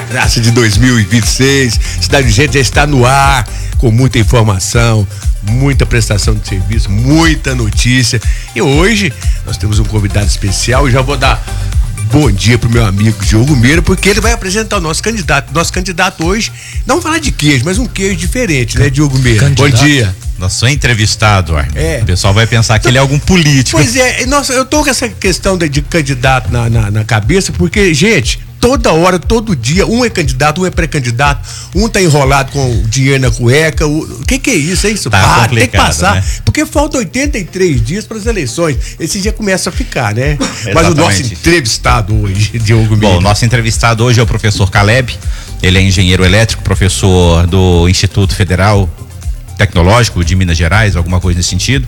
graça de 2026. Cidade Urgente já está no ar, com muita informação, muita prestação de serviço, muita notícia. E hoje nós temos um convidado especial e já vou dar bom dia pro meu amigo Diogo Meira, porque ele vai apresentar o nosso candidato. Nosso candidato hoje, não vamos falar de queijo, mas um queijo diferente, né, Diogo Meira? Candidato. Bom dia. Nosso entrevistado, Armin. O pessoal vai pensar que ele é algum político. Pois é, nossa, eu tô com essa questão de candidato na cabeça, porque, gente, toda hora, todo dia, um é candidato, um é pré-candidato, um tá enrolado com dinheiro na cueca. O que é isso, hein? Isso tá tem que passar, né? porque faltam 83 dias para as eleições. Esse já começa a ficar, né? Exatamente. Mas o nosso entrevistado hoje, Diogo Meira. Bom, o nosso entrevistado hoje é o professor Caleb. Ele é engenheiro elétrico, professor do Instituto Federal Tecnológico de Minas Gerais, alguma coisa nesse sentido,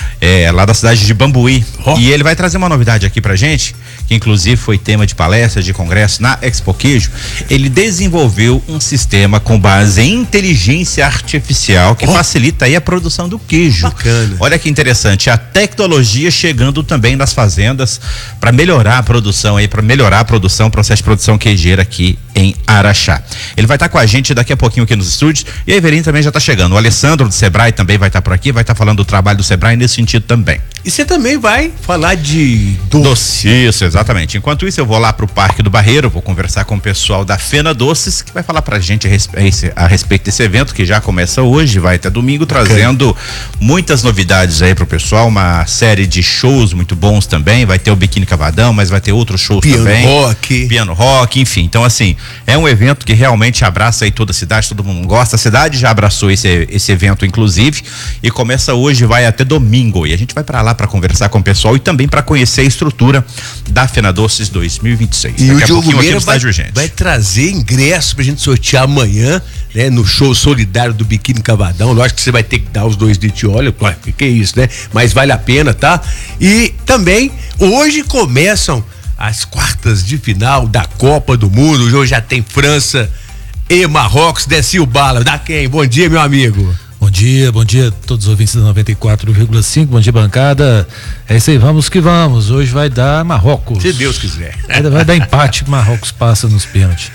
lá da cidade de Bambuí. E ele vai trazer uma novidade aqui pra gente, que inclusive foi tema de palestra, de congresso na Expo Queijo. Ele desenvolveu um sistema com base em inteligência artificial que facilita aí a produção do queijo. Bacana. Olha que interessante, a tecnologia chegando também nas fazendas para melhorar a produção aí, para melhorar a produção, processo de produção queijeira aqui em Araxá. Ele vai estar com a gente daqui a pouquinho aqui nos estúdios, e a Everine também já está chegando. O Alessandro do Sebrae também vai estar por aqui, vai estar falando do trabalho do Sebrae nesse sentido também. E você também vai falar de doce. Isso, exatamente. Enquanto isso, eu vou lá pro Parque do Barreiro, vou conversar com o pessoal da Fena Doces, que vai falar pra gente a respeito desse evento, que já começa hoje, vai até domingo, trazendo muitas novidades aí pro pessoal, uma série de shows muito bons também, vai ter o Biquíni Cavadão, mas vai ter outros shows também. Piano rock, enfim. Então, assim, é um evento que realmente abraça aí toda a cidade, todo mundo gosta. A cidade já abraçou esse evento, inclusive, e começa hoje, vai até domingo. E a gente vai pra lá para conversar com o pessoal e também para conhecer a estrutura da Fena Doces 2026. E o Diogo Meira vai trazer ingresso pra gente sortear amanhã, né, no show solidário do Biquíni Cavadão. Lógico que você vai ter que dar os 2 litros de óleo, claro, que é isso, né? Mas vale a pena, tá? E também hoje começam as quartas de final da Copa do Mundo. Hoje já tem França e Marrocos. Desce o bala. Da quem? Bom dia, meu amigo. Bom dia a todos os ouvintes da 94,5, bom dia, bancada. É isso aí, vamos que vamos. Hoje vai dar Marrocos. Se Deus quiser. Vai dar empate, Marrocos passa nos pênaltis.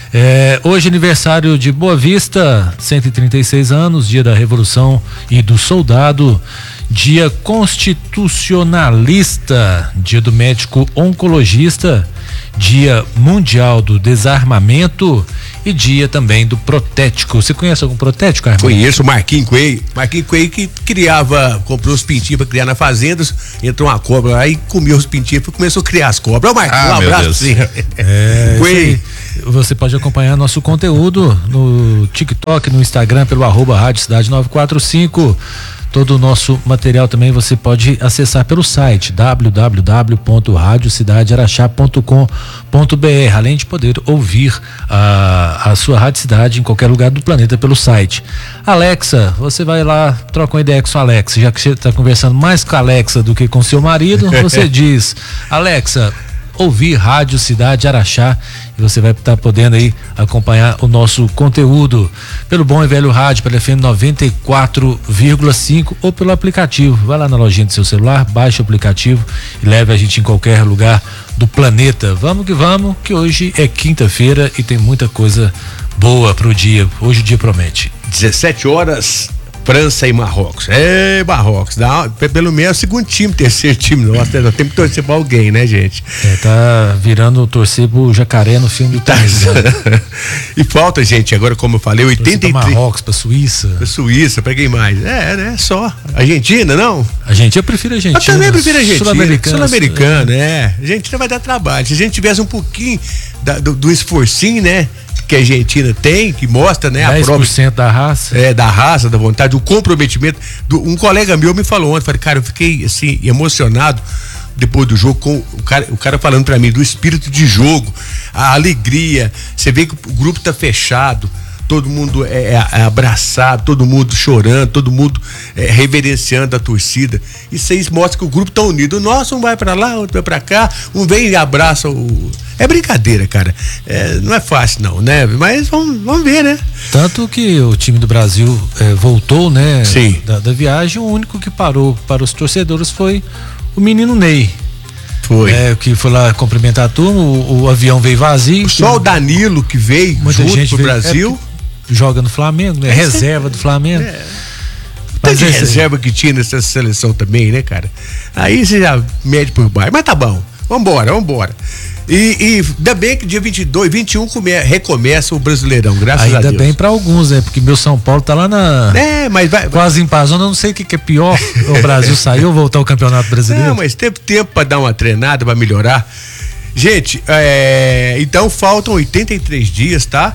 Hoje aniversário de Boa Vista, 136 anos, dia da Revolução e do Soldado, dia constitucionalista, dia do médico oncologista, dia mundial do desarmamento e dia também do protético. Você conhece algum protético, Armin? Conheço o Marquinhos Coelho que comprou os pintinhos pra criar na fazenda, entrou uma cobra lá e comeu os pintinhos e começou a criar as cobras. Ó, Marquinhos, um abraço sim. Coelho. Você pode acompanhar nosso conteúdo no TikTok, no Instagram, pelo @Rádio Cidade 945. Todo o nosso material também você pode acessar pelo site www.radiocidadearaxá.com.br, além de poder ouvir a sua Rádio Cidade em qualquer lugar do planeta pelo site. Alexa, você vai lá, troca uma ideia com sua Alexa, já que você está conversando mais com a Alexa do que com seu marido, você diz: Alexa, ouvir Rádio Cidade Araxá, e você vai estar podendo aí acompanhar o nosso conteúdo pelo bom e velho rádio, pela FM 94,5 ou pelo aplicativo. Vai lá na lojinha do seu celular, baixa o aplicativo e leve a gente em qualquer lugar do planeta. Vamos, que hoje é quinta-feira e tem muita coisa boa pro dia. Hoje o dia promete. 17 horas. França e Marrocos. Marrocos. Pelo menos é o segundo time, terceiro time nosso. Nós temos que torcer pra alguém, né, gente? Tá virando torcer pro jacaré no filme do Tarzan. E falta, gente, agora, como eu falei, 83. Pra Marrocos, pra Suíça. Pra Suíça, pra quem mais? Né? Só. Argentina, não? Eu prefiro a Argentina. Eu também prefiro a Argentina. Sul-Americana, A Argentina vai dar trabalho. Se a gente tivesse um pouquinho do esforcinho, né? Que a Argentina tem, que mostra, né? 10% da raça. Da raça, da vontade, do comprometimento. Um colega meu me falou ontem, falei, cara, eu fiquei assim, emocionado depois do jogo, com o cara falando pra mim do espírito de jogo, a alegria. Você vê que o grupo tá fechado, todo mundo é abraçado, todo mundo chorando, todo mundo reverenciando a torcida. Isso aí mostra que o grupo tá unido. O nosso um vai pra lá, outro vai pra cá, um vem e abraça o... É brincadeira, cara. Não é fácil, não, né? Mas vamos ver, né? Tanto que o time do Brasil voltou, né? Sim. Da viagem, o único que parou para os torcedores foi o menino Ney. Foi. Que foi lá cumprimentar a turma, o avião veio vazio. Só o Danilo que veio muita junto gente pro Brasil. Joga no Flamengo, né? Reserva do Flamengo. Tanta reserva que tinha nessa seleção também, né, cara? Aí você já mede por baixo. Mas tá bom, vambora. E ainda bem que dia 22, 21 recomeça o Brasileirão, graças a Deus. Ainda bem pra alguns, né? Porque meu São Paulo tá lá na... mas quase em pazona, eu não sei o que é pior. O Brasil saiu ou voltar ao Campeonato Brasileiro? Não, mas teve tempo pra dar uma treinada, pra melhorar. Gente, então faltam 83 dias, tá?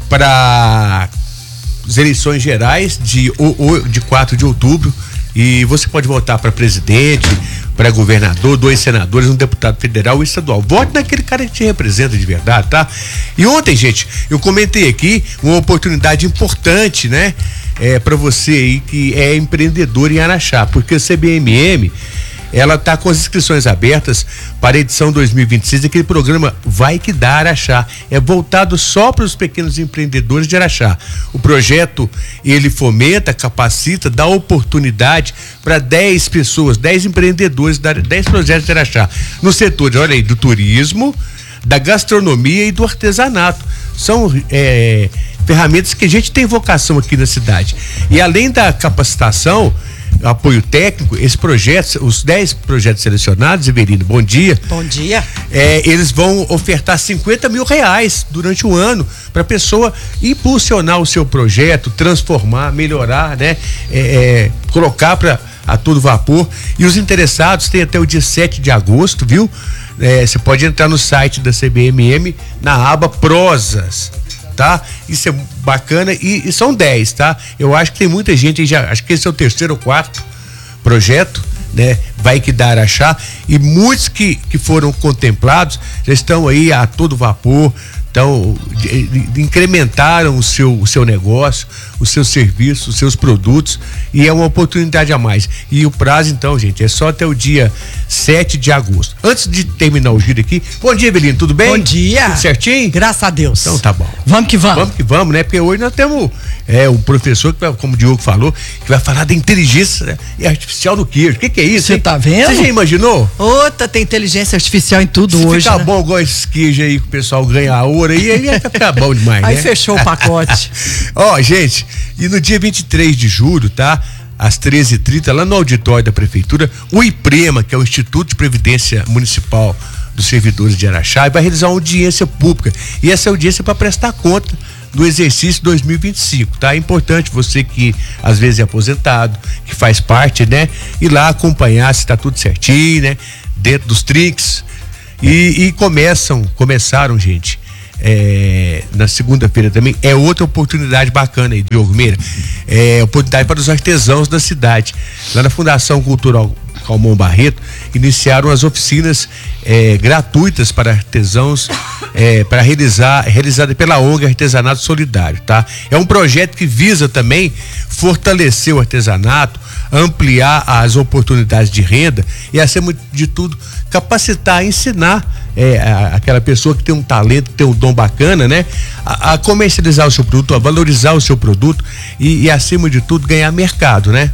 Para as eleições gerais de 4 de outubro. E você pode votar para presidente, para governador, 2 senadores, um deputado federal e estadual. Vote naquele cara que te representa de verdade, tá? E ontem, gente, eu comentei aqui uma oportunidade importante, né? Para você aí que é empreendedor em Araxá, porque a CBMM, ela tá com as inscrições abertas para a edição 2026 daquele programa Vai Que Dá Araxá. É voltado só para os pequenos empreendedores de Araxá. O projeto, ele fomenta, capacita, dá oportunidade para 10 pessoas, 10 empreendedores, 10 projetos de Araxá. No setor, olha aí, do turismo, da gastronomia e do artesanato. São ferramentas que a gente tem vocação aqui na cidade. E além da capacitação, apoio técnico, esse projeto, os 10 projetos selecionados, Everino, bom dia. Bom dia. Eles vão ofertar R$50 mil durante o ano para a pessoa impulsionar o seu projeto, transformar, melhorar, né? Colocar a todo vapor. E os interessados têm até o dia 7 de agosto, viu? Você pode entrar no site da CBMM na aba Prosas, tá? Isso é bacana e são 10, tá? Eu acho que tem muita gente aí acho que esse é o 3º ou 4º projeto, né? Vai Que Dá Araxá, e muitos que foram contemplados já estão aí a todo vapor. Então, incrementaram o seu negócio, os seus serviços, os seus produtos, e é uma oportunidade a mais. E o prazo, então, gente, é só até o dia 7 de agosto. Antes de terminar o giro aqui, bom dia, Evelino, tudo bem? Bom dia. Tudo certinho? Graças a Deus. Então tá bom. Vamos que vamos. Vamos que vamos, né? Porque hoje nós temos um professor, que como o Diogo falou, que vai falar da inteligência artificial no queijo. O que é isso? Você tá vendo? Você já imaginou? Outra, tem inteligência artificial em tudo se hoje, ficar né? bom igual esses queijos aí que o pessoal ganha ouro aí vai ficar bom demais, aí né? fechou o pacote. Ó, gente, e no dia 23 de julho, tá? Às 13h30, lá no auditório da prefeitura, o IPREMA, que é o Instituto de Previdência Municipal dos Servidores de Araxá, vai realizar uma audiência pública. E essa audiência é para prestar conta do exercício 2025, tá? É importante você que às vezes é aposentado, que faz parte, né? Ir lá acompanhar se tá tudo certinho, né? Dentro dos trinques. E começaram, gente, na segunda-feira também, outra oportunidade bacana aí, Diogo Meira, oportunidade para os artesãos da cidade. Lá na Fundação Cultural Calmon Barreto, iniciaram as oficinas gratuitas para artesãos, para realizada pela ONG Artesanato Solidário, tá? É um projeto que visa também fortalecer o artesanato, ampliar as oportunidades de renda e, acima de tudo, capacitar, ensinar aquela pessoa que tem um talento, que tem um dom bacana, né? A comercializar o seu produto, a valorizar o seu produto e acima de tudo, ganhar mercado, né?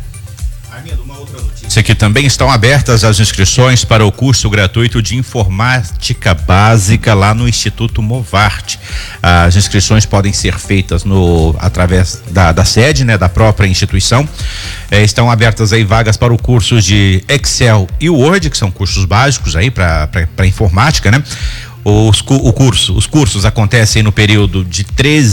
Aqui também estão abertas as inscrições para o curso gratuito de informática básica lá no Instituto Movart. As inscrições podem ser feitas através da sede, né, da própria instituição. Estão abertas aí vagas para o curso de Excel e Word, que são cursos básicos aí para informática, né? Os cursos acontecem no período de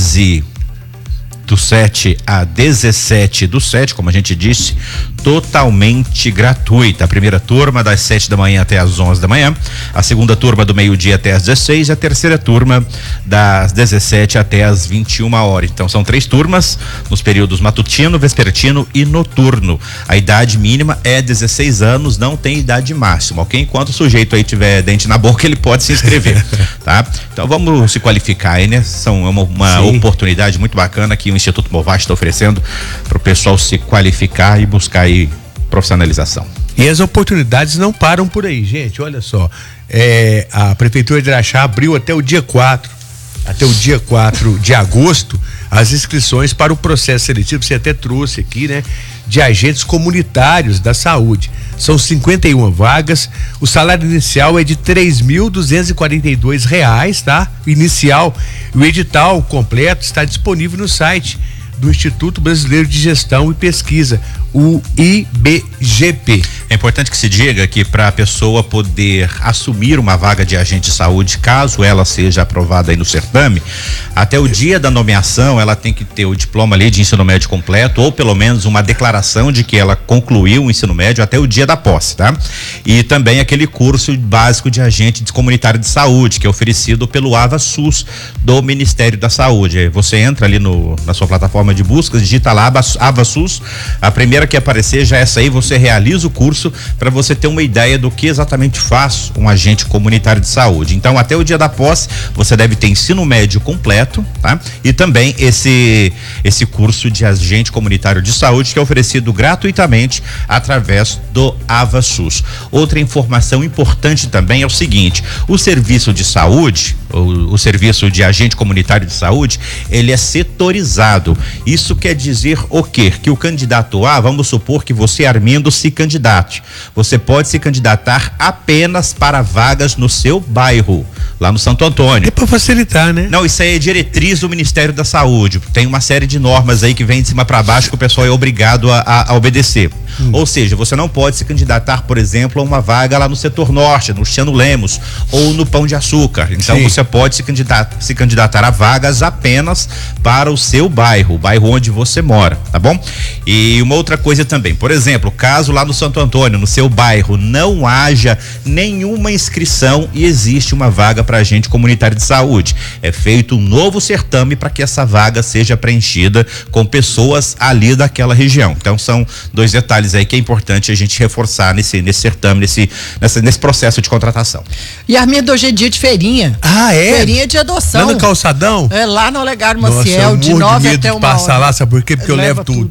13/7 a 17/7, como a gente disse, totalmente gratuita. A primeira turma das 7 da manhã até as 11 da manhã, a segunda turma do meio-dia até as 16, a terceira turma das 17 até as 21 horas. Então são 3 turmas nos períodos matutino, vespertino e noturno. A idade mínima é 16 anos, não tem idade máxima, ok? Enquanto o sujeito aí tiver dente na boca, ele pode se inscrever, tá? Então vamos se qualificar aí, né? São uma oportunidade muito bacana que o Instituto Movart está oferecendo para o pessoal se qualificar e buscar aí profissionalização. E as oportunidades não param por aí, gente. Olha só, a Prefeitura de Araxá abriu até o dia 4 até o dia 4 de agosto, as inscrições para o processo seletivo, você até trouxe aqui, né? De agentes comunitários da saúde. São 51 vagas, o salário inicial é de R$3.242, tá? Inicial. O edital completo está disponível no site do Instituto Brasileiro de Gestão e Pesquisa, o IBGP. É importante que se diga que para a pessoa poder assumir uma vaga de agente de saúde, caso ela seja aprovada aí no certame, até o dia da nomeação ela tem que ter o diploma ali de ensino médio completo ou pelo menos uma declaração de que ela concluiu o ensino médio até o dia da posse, tá? E também aquele curso básico de agente comunitário de saúde que é oferecido pelo AvaSUS do Ministério da Saúde. Você entra ali na sua plataforma de busca, digita lá AvaSUS, a primeira que aparecer já é essa aí, você realiza o curso para você ter uma ideia do que exatamente faz um agente comunitário de saúde. Então, até o dia da posse, você deve ter ensino médio completo, tá? E também esse curso de agente comunitário de saúde que é oferecido gratuitamente através do AvaSUS. Outra informação importante também é o seguinte: o serviço de saúde, o serviço de agente comunitário de saúde, ele é setorizado. Isso quer dizer o quê? Que o candidato A, vamos supor que você, Armindo, se candidate. Você pode se candidatar apenas para vagas no seu bairro, lá no Santo Antônio. É para facilitar, né? Não, isso aí é diretriz do Ministério da Saúde. Tem uma série de normas aí que vem de cima para baixo que o pessoal é obrigado a obedecer. Ou seja, você não pode se candidatar, por exemplo, a uma vaga lá no setor norte, no Cristiano Lemos ou no Pão de Açúcar. Então você pode se candidatar a vagas apenas para o seu bairro, o bairro onde você mora, tá bom? E uma outra coisa também, por exemplo, caso lá no Santo Antônio, no seu bairro, não haja nenhuma inscrição e existe uma vaga para agente comunitário de saúde, é feito um novo certame para que essa vaga seja preenchida com pessoas ali daquela região. Então são dois detalhes aí que é importante a gente reforçar nesse certame, nesse processo de contratação. E Armindo, hoje é dia de feirinha. Ah, é? Feirinha de adoção. Lá no Calçadão? É lá no Olegário Maciel, de 9 até 1 hora. Passar lá, sabe por quê? Porque eu levo tudo.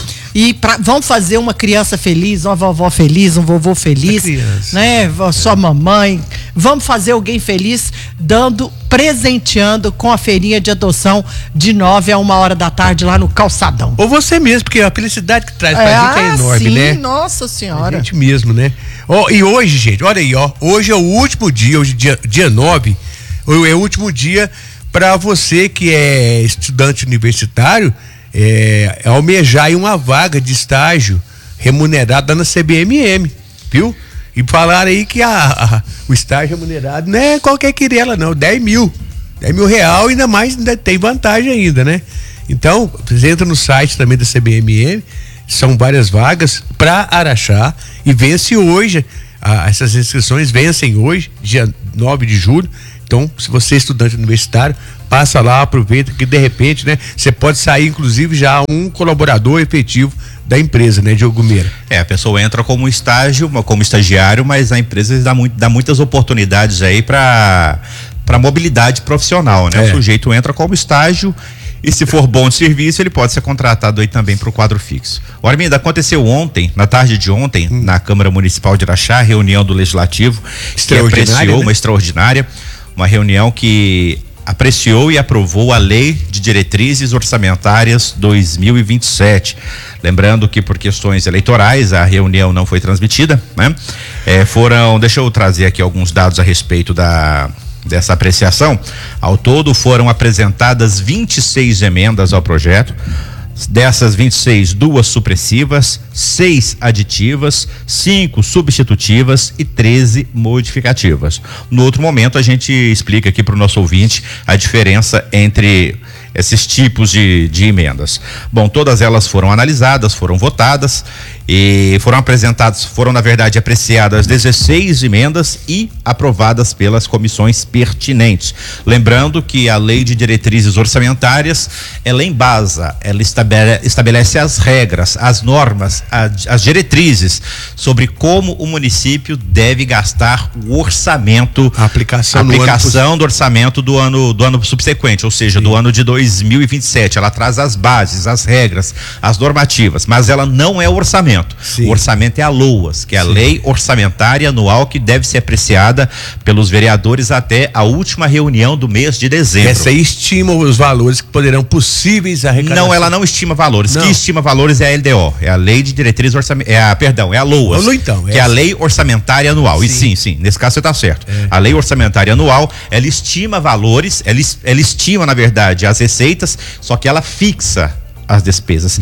E vamos fazer uma criança feliz, uma vovó feliz, um vovô feliz, né? Sua mamãe. Vamos fazer alguém feliz presenteando com a feirinha de adoção de 9 a 1 hora da tarde lá no Calçadão. Ou você mesmo, porque a felicidade que traz pra gente é enorme, sim, né? Nossa Senhora. A gente mesmo, né? E hoje, gente, olha aí, hoje é o último dia, hoje dia 9, é o último dia para você que é estudante universitário, almejar aí uma vaga de estágio remunerada na CBMM, viu? E falaram aí que o estágio remunerado não é qualquer querela não, 10 mil real, ainda mais, ainda tem vantagem ainda, né? Então, você entra no site também da CBMM, são várias vagas para Araxá e vence hoje, essas inscrições vencem hoje, dia 9 de julho. Então, se você é estudante universitário, passa lá, aproveita que de repente, né, você pode sair inclusive já um colaborador efetivo da empresa, né, Diogo Meira? A pessoa entra como estagiário, mas a empresa dá muitas oportunidades aí para mobilidade profissional, né? O sujeito entra como estágio e se for bom de serviço, ele pode ser contratado aí também para o quadro fixo. O Armindo, aconteceu ontem, na tarde de ontem, na Câmara Municipal de Araxá, reunião do Legislativo, que apreciou, né? Uma extraordinária, uma reunião que apreciou e aprovou a Lei de Diretrizes Orçamentárias 2027. Lembrando que por questões eleitorais a reunião não foi transmitida, né? Deixa eu trazer aqui alguns dados a respeito dessa apreciação. Ao todo foram apresentadas 26 emendas ao projeto. Dessas 26, 2 supressivas, 6 aditivas, 5 substitutivas e 13 modificativas. No outro momento a gente explica aqui para o nosso ouvinte a diferença entre esses tipos de emendas. Bom, todas elas foram analisadas, foram votadas e foram na verdade apreciadas 16 emendas e aprovadas pelas comissões pertinentes. Lembrando que a Lei de Diretrizes Orçamentárias, ela embasa, ela estabelece as regras, as normas, as diretrizes sobre como o município deve gastar o orçamento, a aplicação do orçamento do ano subsequente, ou seja, do ano de 2027. Ela traz as bases, as regras, as normativas, mas ela não é o orçamento. orçamento. Sim. O orçamento é a LOAS, que é a Lei Orçamentária Anual, que deve ser apreciada pelos vereadores até a última reunião do mês de dezembro. Essa aí estima os valores que poderão possíveis arrecadação. Não, ela não estima valores. Não. Quem estima valores é a LDO, é a Lei de Diretrizes Orçamentárias, é a LOAS, Então, que é a Lei Orçamentária Anual. Sim. E sim, nesse caso você está certo. A Lei Orçamentária Anual, ela estima valores, ela estima, na verdade, as receitas, só que ela fixa as despesas.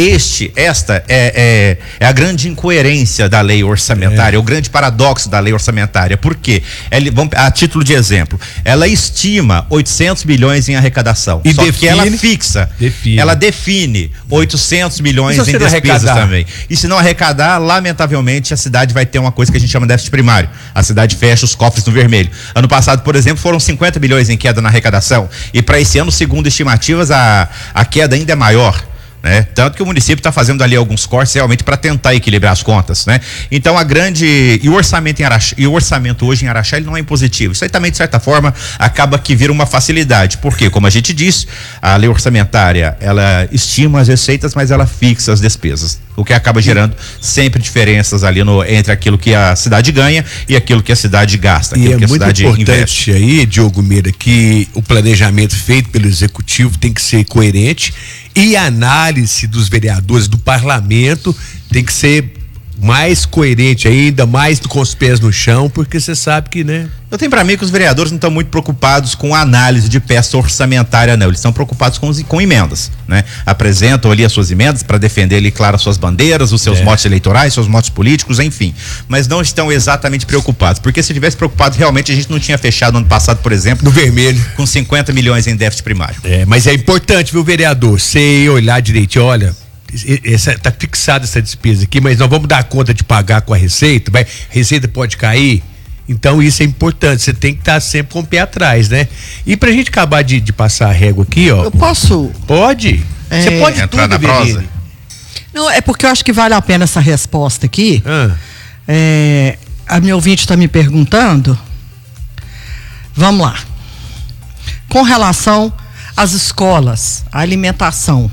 Esta é a grande incoerência da lei orçamentária, o grande paradoxo da lei orçamentária. Por quê? A título de exemplo, ela estima 800 milhões em arrecadação, e só que ela fixa, ela define 800 milhões em despesas também. E se não arrecadar, lamentavelmente, a cidade vai ter uma coisa que a gente chama de déficit primário. A cidade fecha os cofres no vermelho. Ano passado, por exemplo, foram 50 milhões em queda na arrecadação, e para esse ano, segundo estimativas, a queda ainda é maior. Né? Tanto que o município está fazendo ali alguns cortes realmente para tentar equilibrar as contas, né? Então o orçamento hoje em Araxá, ele não é impositivo. Isso aí também, de certa forma, acaba que vira uma facilidade, porque, como a gente disse, a lei orçamentária, ela estima as receitas, mas ela fixa as despesas, o que acaba gerando sempre diferenças ali entre aquilo que a cidade ganha e aquilo que a cidade gasta, aquilo e que a muito cidade importante investe. Aí, Diogo Meira, que o planejamento feito pelo executivo tem que ser coerente e a análise dos vereadores do parlamento tem que ser mais coerente ainda, mais com os pés no chão, porque você sabe que, né? Eu tenho para mim que os vereadores não estão muito preocupados com a análise de peça orçamentária, não. Eles estão preocupados com emendas, né? Apresentam ali as suas emendas para defender ali, claro, as suas bandeiras, os seus motes eleitorais, seus motes políticos, enfim. Mas não estão exatamente preocupados, porque se tivesse preocupado, realmente a gente não tinha fechado ano passado, por exemplo, no vermelho, com 50 milhões em déficit primário. Mas é importante, viu, vereador, você olhar direitinho, olha, tá fixada essa despesa aqui, mas nós vamos dar conta de pagar com a receita, a receita pode cair. Então isso é importante, você tem que estar sempre com o pé atrás, né? E pra gente acabar de passar a régua aqui, ó. Eu posso? Pode. Você pode entrar tudo, na prosa? Não, é porque eu acho que vale a pena essa resposta aqui. A minha ouvinte está me perguntando. Vamos lá. Com relação às escolas, à alimentação.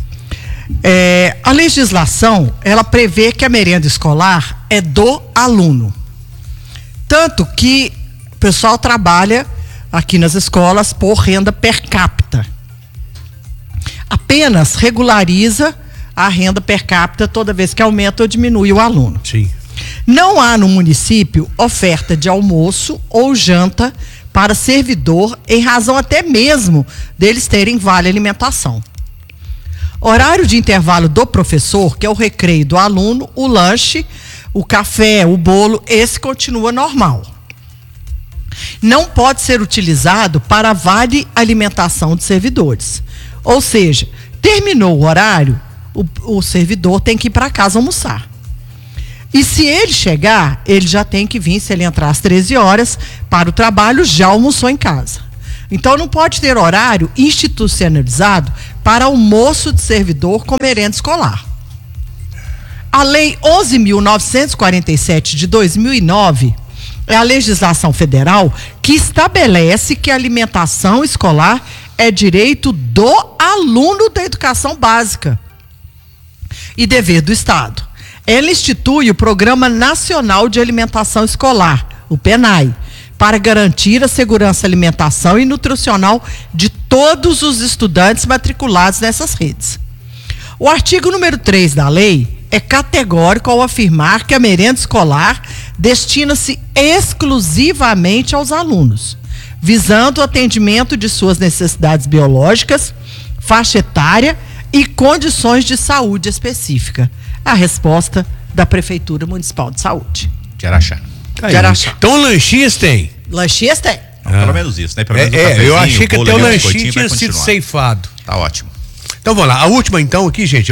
A legislação, ela prevê que a merenda escolar é do aluno. Tanto que o pessoal trabalha aqui nas escolas por renda per capita. Apenas regulariza a renda per capita toda vez que aumenta ou diminui o aluno. Sim. Não há no município oferta de almoço ou janta para servidor, em razão até mesmo deles terem vale alimentação. Horário de intervalo do professor, que é o recreio do aluno, o lanche, o café, o bolo, esse continua normal. Não pode ser utilizado para vale alimentação de servidores. Ou seja, terminou o horário, o servidor tem que ir para casa almoçar. E se ele chegar, ele já tem que vir, se ele entrar às 13 horas para o trabalho, já almoçou em casa. Então não pode ter horário institucionalizado para almoço de servidor com merenda escolar. A Lei 11.947 de 2009 é a legislação federal que estabelece que a alimentação escolar é direito do aluno da educação básica e dever do Estado. Ela institui o Programa Nacional de Alimentação Escolar, o PNAE, para garantir a segurança alimentação e nutricional de todos os estudantes matriculados nessas redes. O artigo número 3 da lei é categórico ao afirmar que a merenda escolar destina-se exclusivamente aos alunos, visando o atendimento de suas necessidades biológicas, faixa etária e condições de saúde específica. A resposta da Prefeitura Municipal de Saúde. De Araxá. De Araxá. Então lanchinhas tem? Lanchinhas tem. Pelo menos isso, né? Pelo menos eu achei que até o lanchinho tinha tinha sido ceifado. Tá ótimo. Então vamos lá, a última então aqui, gente,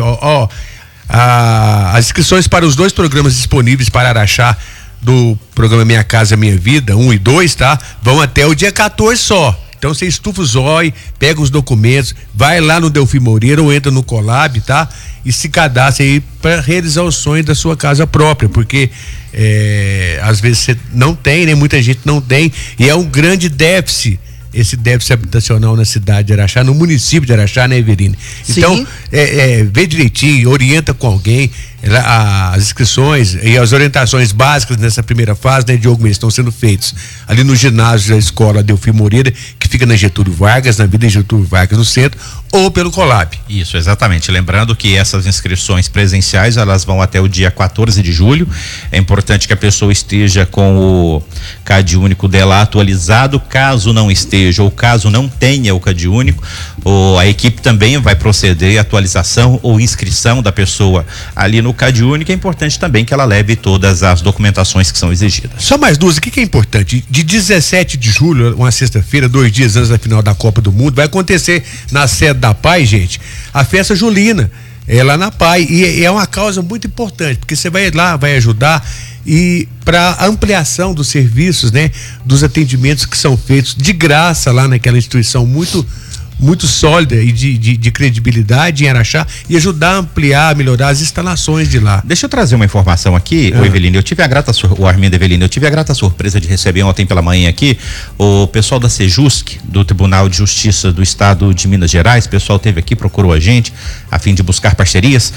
as inscrições para os 2 programas disponíveis para Araxá do programa Minha Casa Minha Vida, 1 e 2, tá? Vão até o dia 14 só. Então você estufa o zóio, pega os documentos, vai lá no Delfim Moreira ou entra no Colab, tá? E se cadastra aí para realizar o sonho da sua casa própria, porque às vezes você não tem, né? Muita gente não tem, e é um grande déficit, esse déficit habitacional na cidade de Araxá, no município de Araxá, né, Everine? Então, vê direitinho, orienta com alguém, As inscrições e as orientações básicas nessa primeira fase, né, Diogo Mendes, estão sendo feitos ali no ginásio da escola Delfim Moreira, que fica na Getúlio Vargas, na Vida Getúlio Vargas, no centro, ou pelo Colab. Isso, exatamente. Lembrando que essas inscrições presenciais, elas vão até o dia 14 de julho. É importante que a pessoa esteja com o CAD único dela atualizado. Caso não esteja ou caso não tenha o CAD único, a equipe também vai proceder à atualização ou inscrição da pessoa ali no CAD único. É importante também que ela leve todas as documentações que são exigidas. Só mais duas, o que é importante? De 17 de julho, uma sexta-feira, 2 dias antes da final da Copa do Mundo, vai acontecer na sede da PAI, gente, a festa julina, lá na PAI, e é uma causa muito importante, porque você vai lá, vai ajudar e para ampliação dos serviços, né, dos atendimentos que são feitos de graça lá naquela instituição muito sólida e de credibilidade em Araxá, e ajudar a ampliar, melhorar as instalações de lá. Deixa eu trazer uma informação aqui, o Evelino, o Armindo Evelino, eu tive a grata surpresa de receber ontem pela manhã aqui o pessoal da Sejusc, do Tribunal de Justiça do Estado de Minas Gerais. O pessoal esteve aqui, procurou a gente a fim de buscar parcerias.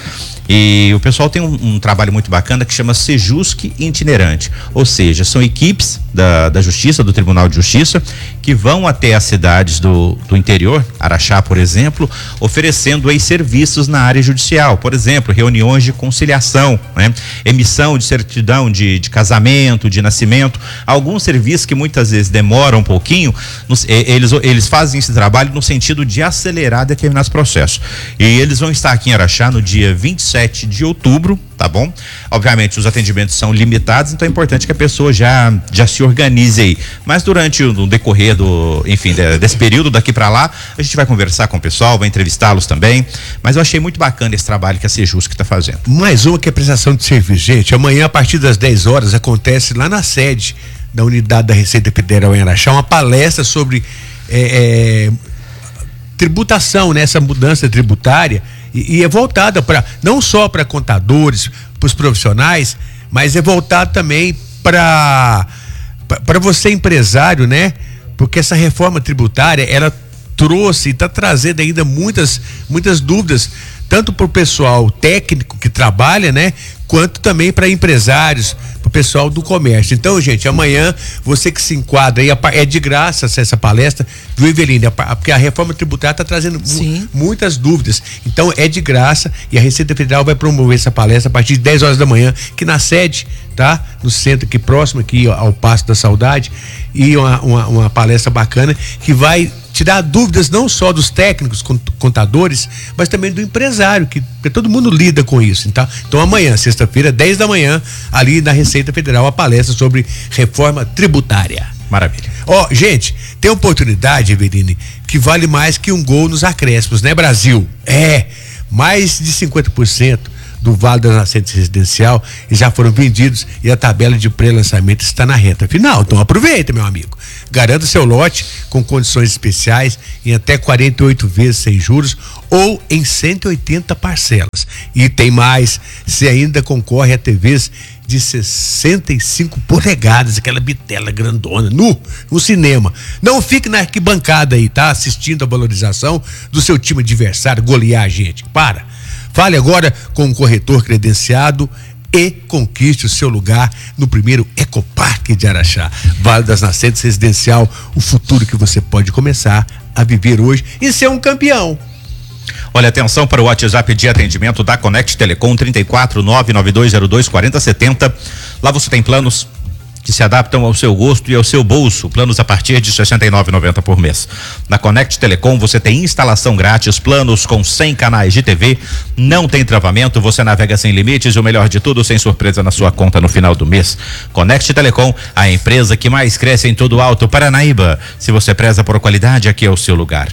E o pessoal tem um trabalho muito bacana que chama Sejusc Itinerante, ou seja, são equipes da Justiça, do Tribunal de Justiça, que vão até as cidades do interior, Araxá, por exemplo, oferecendo aí serviços na área judicial, por exemplo, reuniões de conciliação, né? Emissão de certidão de casamento, de nascimento, alguns serviços que muitas vezes demoram um pouquinho, eles fazem esse trabalho no sentido de acelerar determinados processos. E eles vão estar aqui em Araxá no dia 27 de outubro, tá bom? Obviamente os atendimentos são limitados, então é importante que a pessoa já se organize aí. Mas durante o decorrer desse período daqui para lá, a gente vai conversar com o pessoal, vai entrevistá-los também. Mas eu achei muito bacana esse trabalho que a Sejusc está fazendo. Mais uma que é prestação de serviço, gente. Amanhã, a partir das 10 horas, acontece lá na sede da unidade da Receita Federal em Araxá uma palestra sobre tributação, né? Essa mudança tributária. E é voltada não só para contadores, para os profissionais, mas é voltado também para você empresário, né? Porque essa reforma tributária, ela trouxe e está trazendo ainda muitas dúvidas, tanto para o pessoal técnico que trabalha, né? Quanto também para empresários, para o pessoal do comércio. Então, gente, amanhã, você que se enquadra aí, é de graça essa palestra, viu, Evelina? Porque a reforma tributária está trazendo muitas dúvidas. Então, é de graça, e a Receita Federal vai promover essa palestra a partir de 10 horas da manhã, que na sede, tá? No centro aqui próximo, aqui ao Paço da Saudade, e uma palestra bacana que vai tirar dúvidas não só dos técnicos, contadores, mas também do empresário, que todo mundo lida com isso. Então amanhã, sexta-feira, 10 da manhã, ali na Receita Federal, a palestra sobre reforma tributária. Maravilha. Gente, tem oportunidade, Eveline, que vale mais que um gol nos acréscimos, né, Brasil? Mais de 50% do Vale das Nascentes Residencial e já foram vendidos, e a tabela de pré-lançamento está na reta final. Então aproveita, meu amigo. Garanta seu lote com condições especiais em até 48 vezes sem juros ou em 180 parcelas. E tem mais, você ainda concorre a TVs de 65 polegadas, aquela bitela grandona, no cinema. Não fique na arquibancada aí, tá? Assistindo a valorização do seu time adversário golear a gente. Fale agora com um corretor credenciado e conquiste o seu lugar no primeiro Ecoparque de Araxá. Vale das Nascentes Residencial, o futuro que você pode começar a viver hoje e ser um campeão. Olha, atenção para o WhatsApp de atendimento da Connect Telecom, 34.992024070. Lá você tem planos que se adaptam ao seu gosto e ao seu bolso, planos a partir de R$ 69,90 por mês. Na Connect Telecom você tem instalação grátis, planos com 100 canais de TV, não tem travamento, você navega sem limites e o melhor de tudo, sem surpresa na sua conta no final do mês. Connect Telecom, a empresa que mais cresce em todo o Alto Paranaíba. Se você preza por qualidade, aqui é o seu lugar.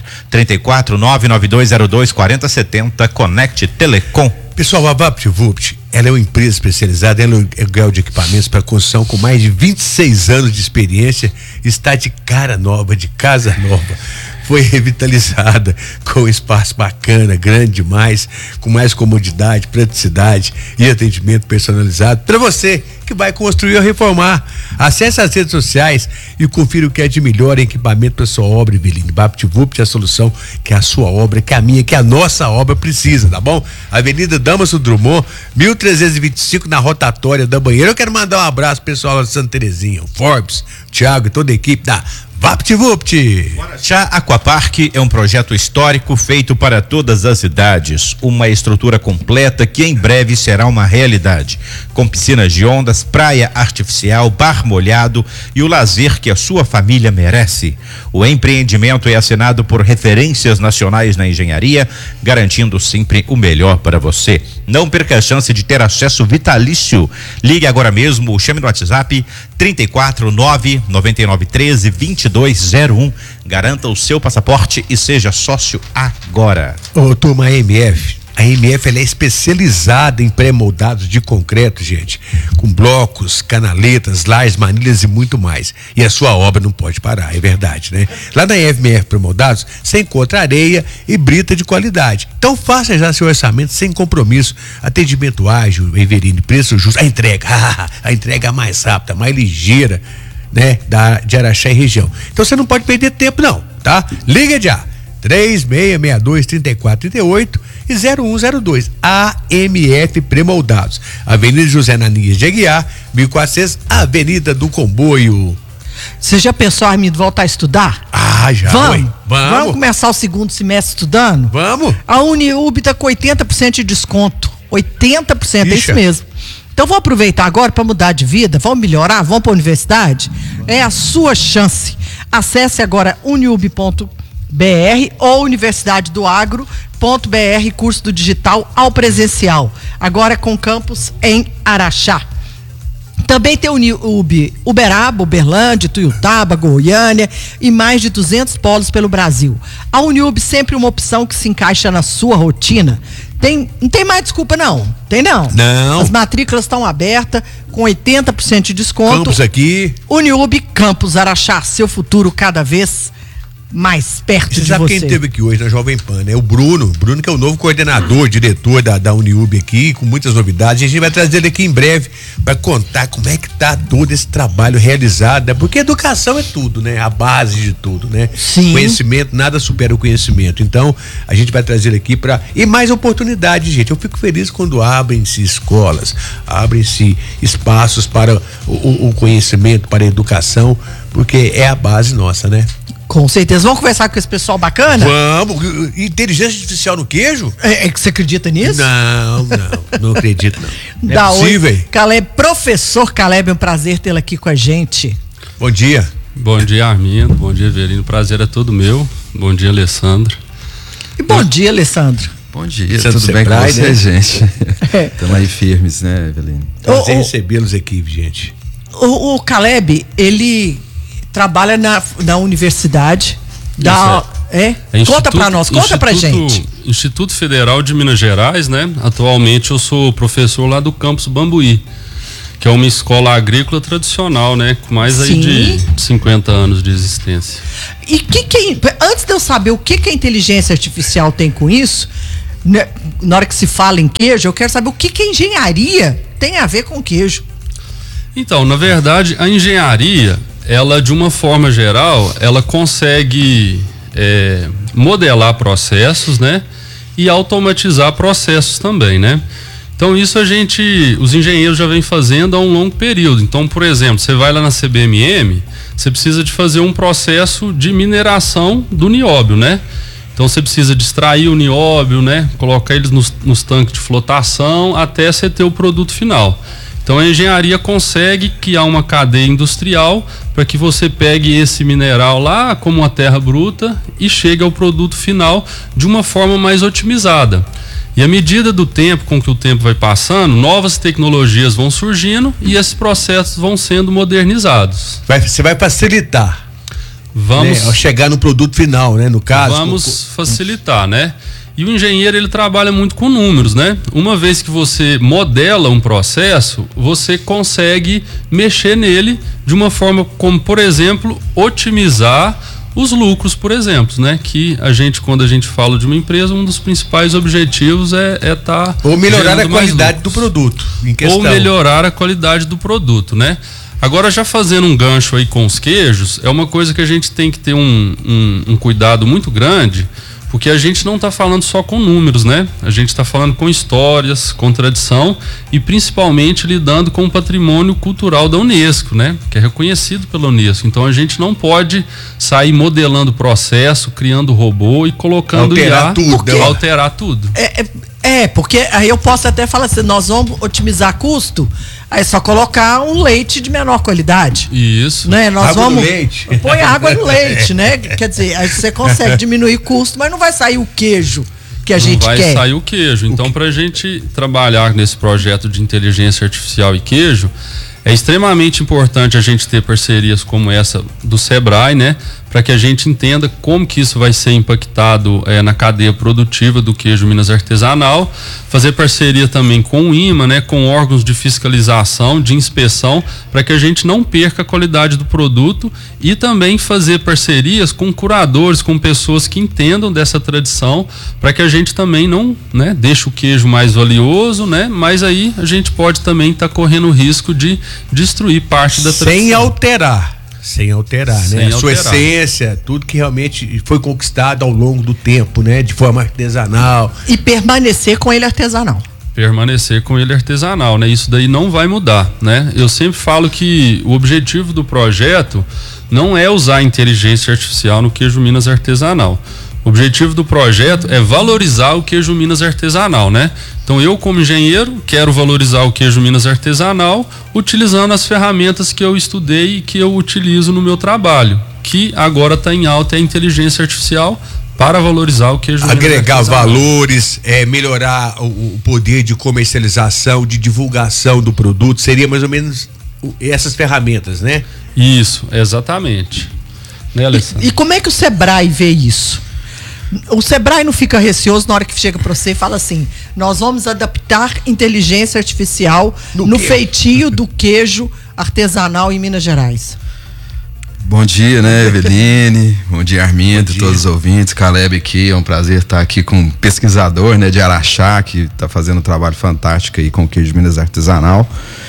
34.992024070, Connect Telecom. Pessoal, a VaptVupt, ela é uma empresa especializada em aluguel de equipamentos para construção com mais de 26 anos de experiência, está de cara nova, de casa nova, foi revitalizada com um espaço bacana, grande demais, com mais comodidade, praticidade e atendimento personalizado para você que vai construir ou reformar. Acesse as redes sociais e confira o que é de melhor em equipamento para sua obra, Eveline. VaptVupt é a solução que a sua obra, que a minha, que a nossa obra precisa, tá bom? Avenida Damaso Drummond, 1325, na rotatória da Banheira. Eu quero mandar um abraço pro pessoal lá de Santa Terezinha, o Forbes, o Thiago e toda a equipe da VaptVupt. Araxá Aquapark é um projeto histórico feito para todas as idades, uma estrutura completa que em breve será uma realidade, com piscinas de ondas, praia artificial, bar molhado e o lazer que a sua família merece. O empreendimento é assinado por referências nacionais na engenharia, garantindo sempre o melhor para você. Não perca a chance de ter acesso vitalício. Ligue agora mesmo, chame no WhatsApp 349-9913-2201. Garanta o seu passaporte e seja sócio agora. Ô, turma, a MF ela é especializada em pré-moldados de concreto, gente, com blocos, canaletas, lajes, manilhas e muito mais. E a sua obra não pode parar, é verdade, né? Lá na MF Pré-Moldados, você encontra areia e brita de qualidade. Então faça já seu orçamento sem compromisso. Atendimento ágil, Everine, preço justo, a entrega mais rápida, mais ligeira, né? De Araxá e região. Então você não pode perder tempo não, tá? Liga já. 3662-3438 e 0102. AMF Pré-Moldados. Avenida José Ananias de Aguiar, 1400, Avenida do Comboio. Você já pensou, Armindo, voltar a estudar? Já. Vamos começar o segundo semestre estudando? Vamos. A Uniub está com 80% de desconto. 80%, é isso mesmo. Então vamos aproveitar agora para mudar de vida, vamos melhorar, vamos para a universidade? É a sua chance. Acesse agora uniub.br ou universidadedoagro.br, curso do digital ao presencial, agora com campus em Araxá. Também tem Uniub Uberaba, Uberlândia, Tuiutaba, Goiânia e mais de 200 polos pelo Brasil. A Uniub sempre uma opção que se encaixa na sua rotina. Não tem mais desculpa não, Não. As matrículas estão abertas com 80% de desconto. Campus aqui. Uniub Campus Araxá, seu futuro cada vez mais perto de você. Você sabe quem esteve aqui hoje na Jovem Pan, né? O Bruno que é o novo coordenador, diretor da Uniub aqui, com muitas novidades. A gente vai trazer ele aqui em breve para contar como é que tá todo esse trabalho realizado, né? Porque educação é tudo, né? A base de tudo, né? Sim. Conhecimento, nada supera o conhecimento. Então, a gente vai trazer ele aqui e mais oportunidades, gente. Eu fico feliz quando abrem-se escolas, abrem-se espaços para o conhecimento, para a educação, porque é a base nossa, né? Com certeza. Vamos conversar com esse pessoal bacana? Vamos. Inteligência artificial no queijo? É que você acredita nisso? Não acredito não. É possível. Professor Caleb, é um prazer tê-lo aqui com a gente. Bom dia. Bom dia, Armindo. Bom dia, Everino. Prazer é todo meu. Bom dia, Alessandro. E bom dia, Alessandro. Bom dia, Santo tudo bem com Sebrae, você, né? gente? Estamos aí firmes, né, Eveline? Prazer recebê-los aqui, gente. O Caleb, ele trabalha na universidade conta pra nós, conta pra gente. Instituto Federal de Minas Gerais, né? Atualmente eu sou professor lá do campus Bambuí, que é uma escola agrícola tradicional, né? Com mais aí de 50 anos de existência. E antes de eu saber o que a inteligência artificial tem com isso, né, na hora que se fala em queijo, eu quero saber o que a engenharia tem a ver com queijo. Então, na verdade, a engenharia, ela, de uma forma geral, ela consegue modelar processos, né? E automatizar processos também, né? Então, isso os engenheiros já vêm fazendo há um longo período. Então, por exemplo, você vai lá na CBMM, você precisa de fazer um processo de mineração do nióbio, né? Então, você precisa de extrair o nióbio, né? Colocar eles nos tanques de flotação até você ter o produto final. Então a engenharia consegue criar uma cadeia industrial para que você pegue esse mineral lá como uma terra bruta e chegue ao produto final de uma forma mais otimizada. E à medida do tempo, com que o tempo vai passando, novas tecnologias vão surgindo e esses processos vão sendo modernizados. Você vai facilitar. Vamos, né? Ao chegar no produto final, né? No caso. Vamos facilitar, né? E o engenheiro, ele trabalha muito com números, né? Uma vez que você modela um processo, você consegue mexer nele de uma forma como, por exemplo, otimizar os lucros, por exemplo, né? Que quando a gente fala de uma empresa, um dos principais objetivos é tá ou melhorar a qualidade do produto em questão. Ou melhorar a qualidade do produto, né? Agora, já fazendo um gancho aí com os queijos, é uma coisa que a gente tem que ter um cuidado muito grande, porque a gente não está falando só com números, né? A gente está falando com histórias, com tradição e principalmente lidando com o patrimônio cultural da Unesco, né? Que é reconhecido pela Unesco. Então a gente não pode sair modelando o processo, criando robô e colocando alterar tudo. Porque aí eu posso até falar assim, nós vamos otimizar custo, aí é só colocar um leite de menor qualidade. Isso. Né? Nós água vamos no leite. Põe água no leite, né? Quer dizer, aí você consegue diminuir custo, mas não vai sair o queijo que a gente quer. Não vai sair o queijo. Então, para a gente trabalhar nesse projeto de inteligência artificial e queijo, é extremamente importante a gente ter parcerias como essa do Sebrae, né? Para que a gente entenda como que isso vai ser impactado na cadeia produtiva do queijo Minas artesanal, fazer parceria também com o IMA, né? Com órgãos de fiscalização, de inspeção, para que a gente não perca a qualidade do produto e também fazer parcerias com curadores, com pessoas que entendam dessa tradição, para que a gente também não, né? Deixe o queijo mais valioso, né? Mas aí a gente pode também estar correndo o risco de destruir parte da tradição. Sem alterar, né? A sua essência, tudo que realmente foi conquistado ao longo do tempo, né? De forma artesanal. E permanecer com ele artesanal. Né? Isso daí não vai mudar, né? Eu sempre falo que o objetivo do projeto não é usar a inteligência artificial no queijo Minas artesanal. O objetivo do projeto é valorizar o queijo Minas artesanal, né? Então eu, como engenheiro, quero valorizar o queijo Minas artesanal utilizando as ferramentas que eu estudei e que eu utilizo no meu trabalho, que agora está em alta, é a inteligência artificial para valorizar o queijo Minas artesanal. Agregar valores, melhorar o poder de comercialização, de divulgação do produto, seria mais ou menos essas ferramentas, né? Isso, exatamente. Né, Alessandro? E como é que o Sebrae vê isso? O Sebrae não fica receoso na hora que chega para você e fala assim: nós vamos adaptar inteligência artificial no feitio do queijo artesanal em Minas Gerais. Bom dia, né, Eveline? Bom dia, Armindo, todos os ouvintes. Caleb aqui, é um prazer estar aqui com um pesquisador, né, de Araxá, que está fazendo um trabalho fantástico aí com o queijo Minas artesanal.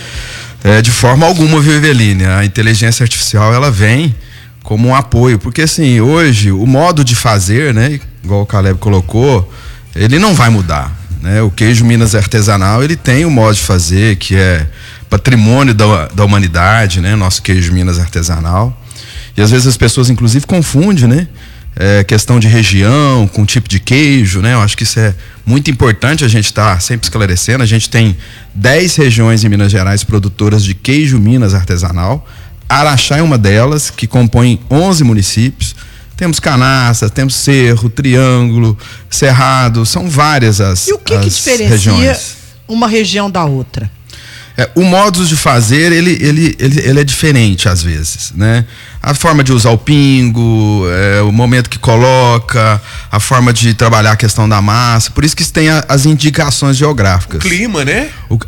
De forma alguma, viu, Eveline? A inteligência artificial, ela vem como um apoio, porque assim, hoje o modo de fazer, né, igual o Caleb colocou, ele não vai mudar, né? O queijo Minas artesanal, ele tem um modo de fazer que é patrimônio da humanidade, né? Nosso queijo Minas artesanal. E às vezes as pessoas inclusive confundem, né? Questão de região com tipo de queijo, né? Eu acho que isso é muito importante a gente estar sempre esclarecendo. A gente tem 10 regiões em Minas Gerais produtoras de queijo Minas artesanal. Araxá é uma delas, que compõe 11 municípios. Temos Canastra, temos Cerro, Triângulo, Cerrado, são várias as regiões. E o que diferencia uma região da outra? O modo de fazer, ele é diferente às vezes, né? A forma de usar o pingo, o momento que coloca, a forma de trabalhar a questão da massa, por isso que tem as indicações geográficas. O clima, né?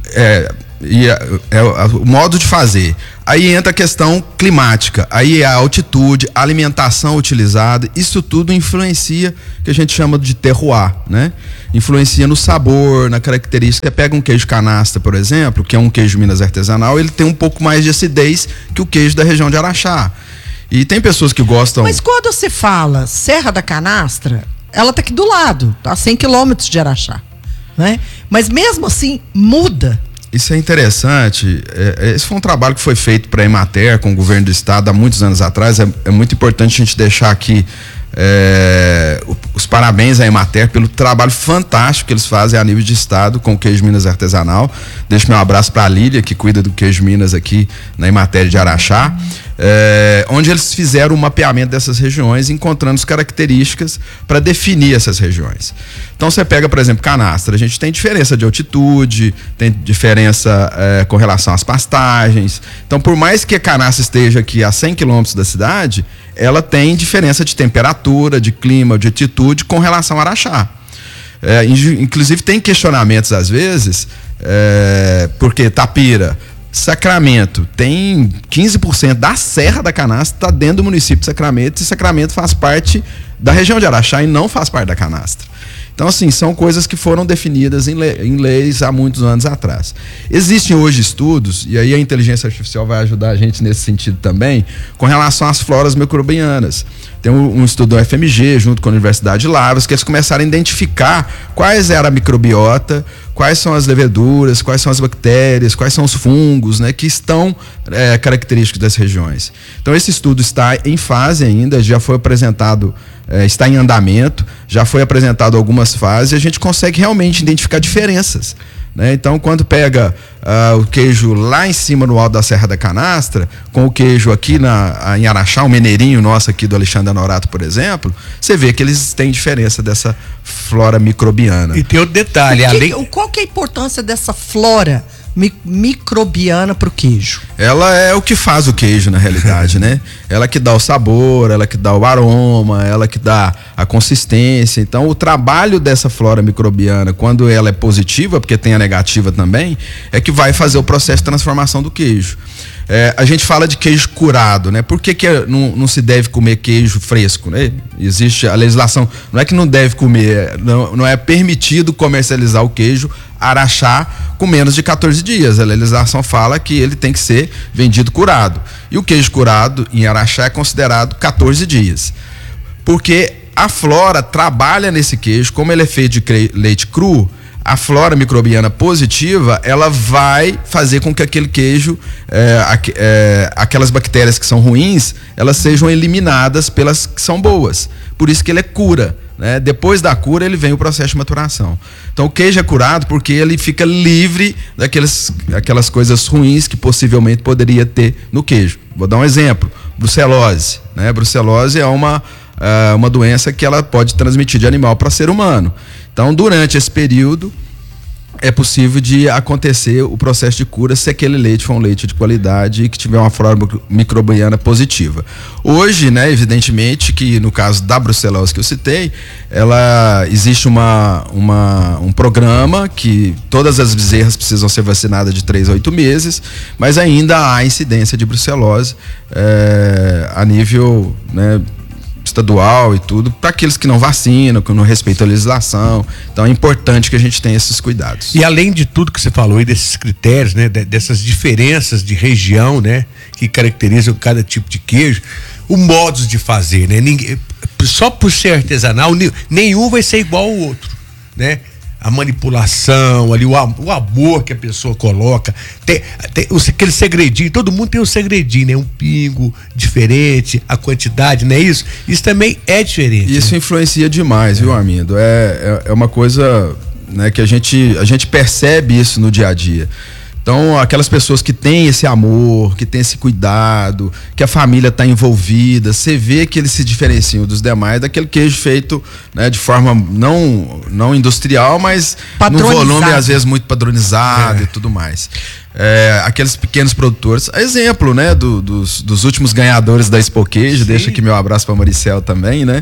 O modo de fazer. Aí entra a questão climática, aí a altitude, a alimentação utilizada, isso tudo influencia, que a gente chama de terroir, né? Influencia no sabor, na característica. Você pega um queijo canastra, por exemplo, que é um queijo Minas artesanal, ele tem um pouco mais de acidez que o queijo da região de Araxá. E tem pessoas que gostam... Mas quando você fala Serra da Canastra, ela tá aqui do lado, tá a 100 quilômetros de Araxá, né? Mas mesmo assim, muda. Isso é interessante. Esse foi um trabalho que foi feito para a Emater, com o governo do estado, há muitos anos atrás. É muito importante a gente deixar aqui os parabéns à Emater pelo trabalho fantástico que eles fazem a nível de estado com o queijo Minas artesanal. Deixo meu abraço para a Lília, que cuida do queijo Minas aqui na Emater de Araxá, onde eles fizeram o mapeamento dessas regiões, encontrando as características para definir essas regiões. Então você pega, por exemplo, Canastra, a gente tem diferença de altitude, tem diferença com relação às pastagens. Então, por mais que a Canastra esteja aqui a 100 quilômetros da cidade, ela tem diferença de temperatura, de clima, de altitude com relação a Araxá. Inclusive tem questionamentos às vezes, porque Tapira, Sacramento tem 15% da Serra da Canastra está dentro do município de Sacramento, e Sacramento faz parte da região de Araxá e não faz parte da Canastra. Então, assim, são coisas que foram definidas em leis há muitos anos atrás. Existem hoje estudos, e aí a inteligência artificial vai ajudar a gente nesse sentido também, com relação às floras microbianas. Tem um estudo do FMG, junto com a Universidade de Lavras, que eles começaram a identificar quais era a microbiota, quais são as leveduras, quais são as bactérias, quais são os fungos, né, que estão característicos das regiões. Então, esse estudo está em fase ainda, já foi apresentado, está em andamento, já foi apresentado algumas fases, e a gente consegue realmente identificar diferenças, né? Então, quando pega o queijo lá em cima no alto da Serra da Canastra, com o queijo aqui em Araxá, o mineirinho nosso aqui do Alexandre Anorato, por exemplo, você vê que eles têm diferença dessa flora microbiana. E tem outro detalhe, Qual que é a importância dessa flora microbiana para o queijo? Ela é o que faz o queijo, na realidade, né? Ela que dá o sabor, ela que dá o aroma, ela que dá a consistência. Então, o trabalho dessa flora microbiana, quando ela é positiva, porque tem a negativa também, é que vai fazer o processo de transformação do queijo. A gente fala de queijo curado, né? Por que não se deve comer queijo fresco, né? Existe a legislação, não é que não deve comer, não é permitido comercializar o queijo Araxá com menos de 14 dias. A legislação fala que ele tem que ser vendido curado. E o queijo curado em Araxá é considerado 14 dias. Porque a flora trabalha nesse queijo, como ele é feito de leite cru, a flora microbiana positiva, ela vai fazer com que aquele queijo, aquelas bactérias que são ruins, elas sejam eliminadas pelas que são boas. Por isso que ele é cura, né? Depois da cura, ele vem o processo de maturação. Então, o queijo é curado porque ele fica livre daquelas coisas ruins que possivelmente poderia ter no queijo. Vou dar um exemplo: brucelose, né? Brucelose é uma doença que ela pode transmitir de animal para ser humano. Então, durante esse período, é possível de acontecer o processo de cura se aquele leite for um leite de qualidade e que tiver uma flora microbiana positiva. Hoje, né, evidentemente que no caso da brucelose que eu citei, existe um programa que todas as bezerras precisam ser vacinadas de 3 a 8 meses, mas ainda há incidência de brucelose a nível, né, estadual e tudo, para aqueles que não vacinam, que não respeitam a legislação. Então é importante que a gente tenha esses cuidados. E além de tudo que você falou aí, desses critérios, né, dessas diferenças de região, né, que caracterizam cada tipo de queijo, o modo de fazer, né? Só por ser artesanal, nenhum vai ser igual ao outro, né? A manipulação ali, o amor que a pessoa coloca, tem aquele segredinho, todo mundo tem um segredinho, né? Um pingo diferente, a quantidade, não é isso? Isso também é diferente. Isso, né? Influencia demais, viu, Armindo? É uma coisa, né, que a gente percebe isso no dia a dia. Então, aquelas pessoas que têm esse amor, que têm esse cuidado, que a família está envolvida, você vê que eles se diferenciam dos demais, daquele queijo feito, né, de forma não industrial, mas num volume às vezes muito padronizado e tudo mais. Aqueles pequenos produtores, exemplo, né, dos últimos ganhadores da Expo Queijo, deixa aqui meu abraço para Maricel também, né,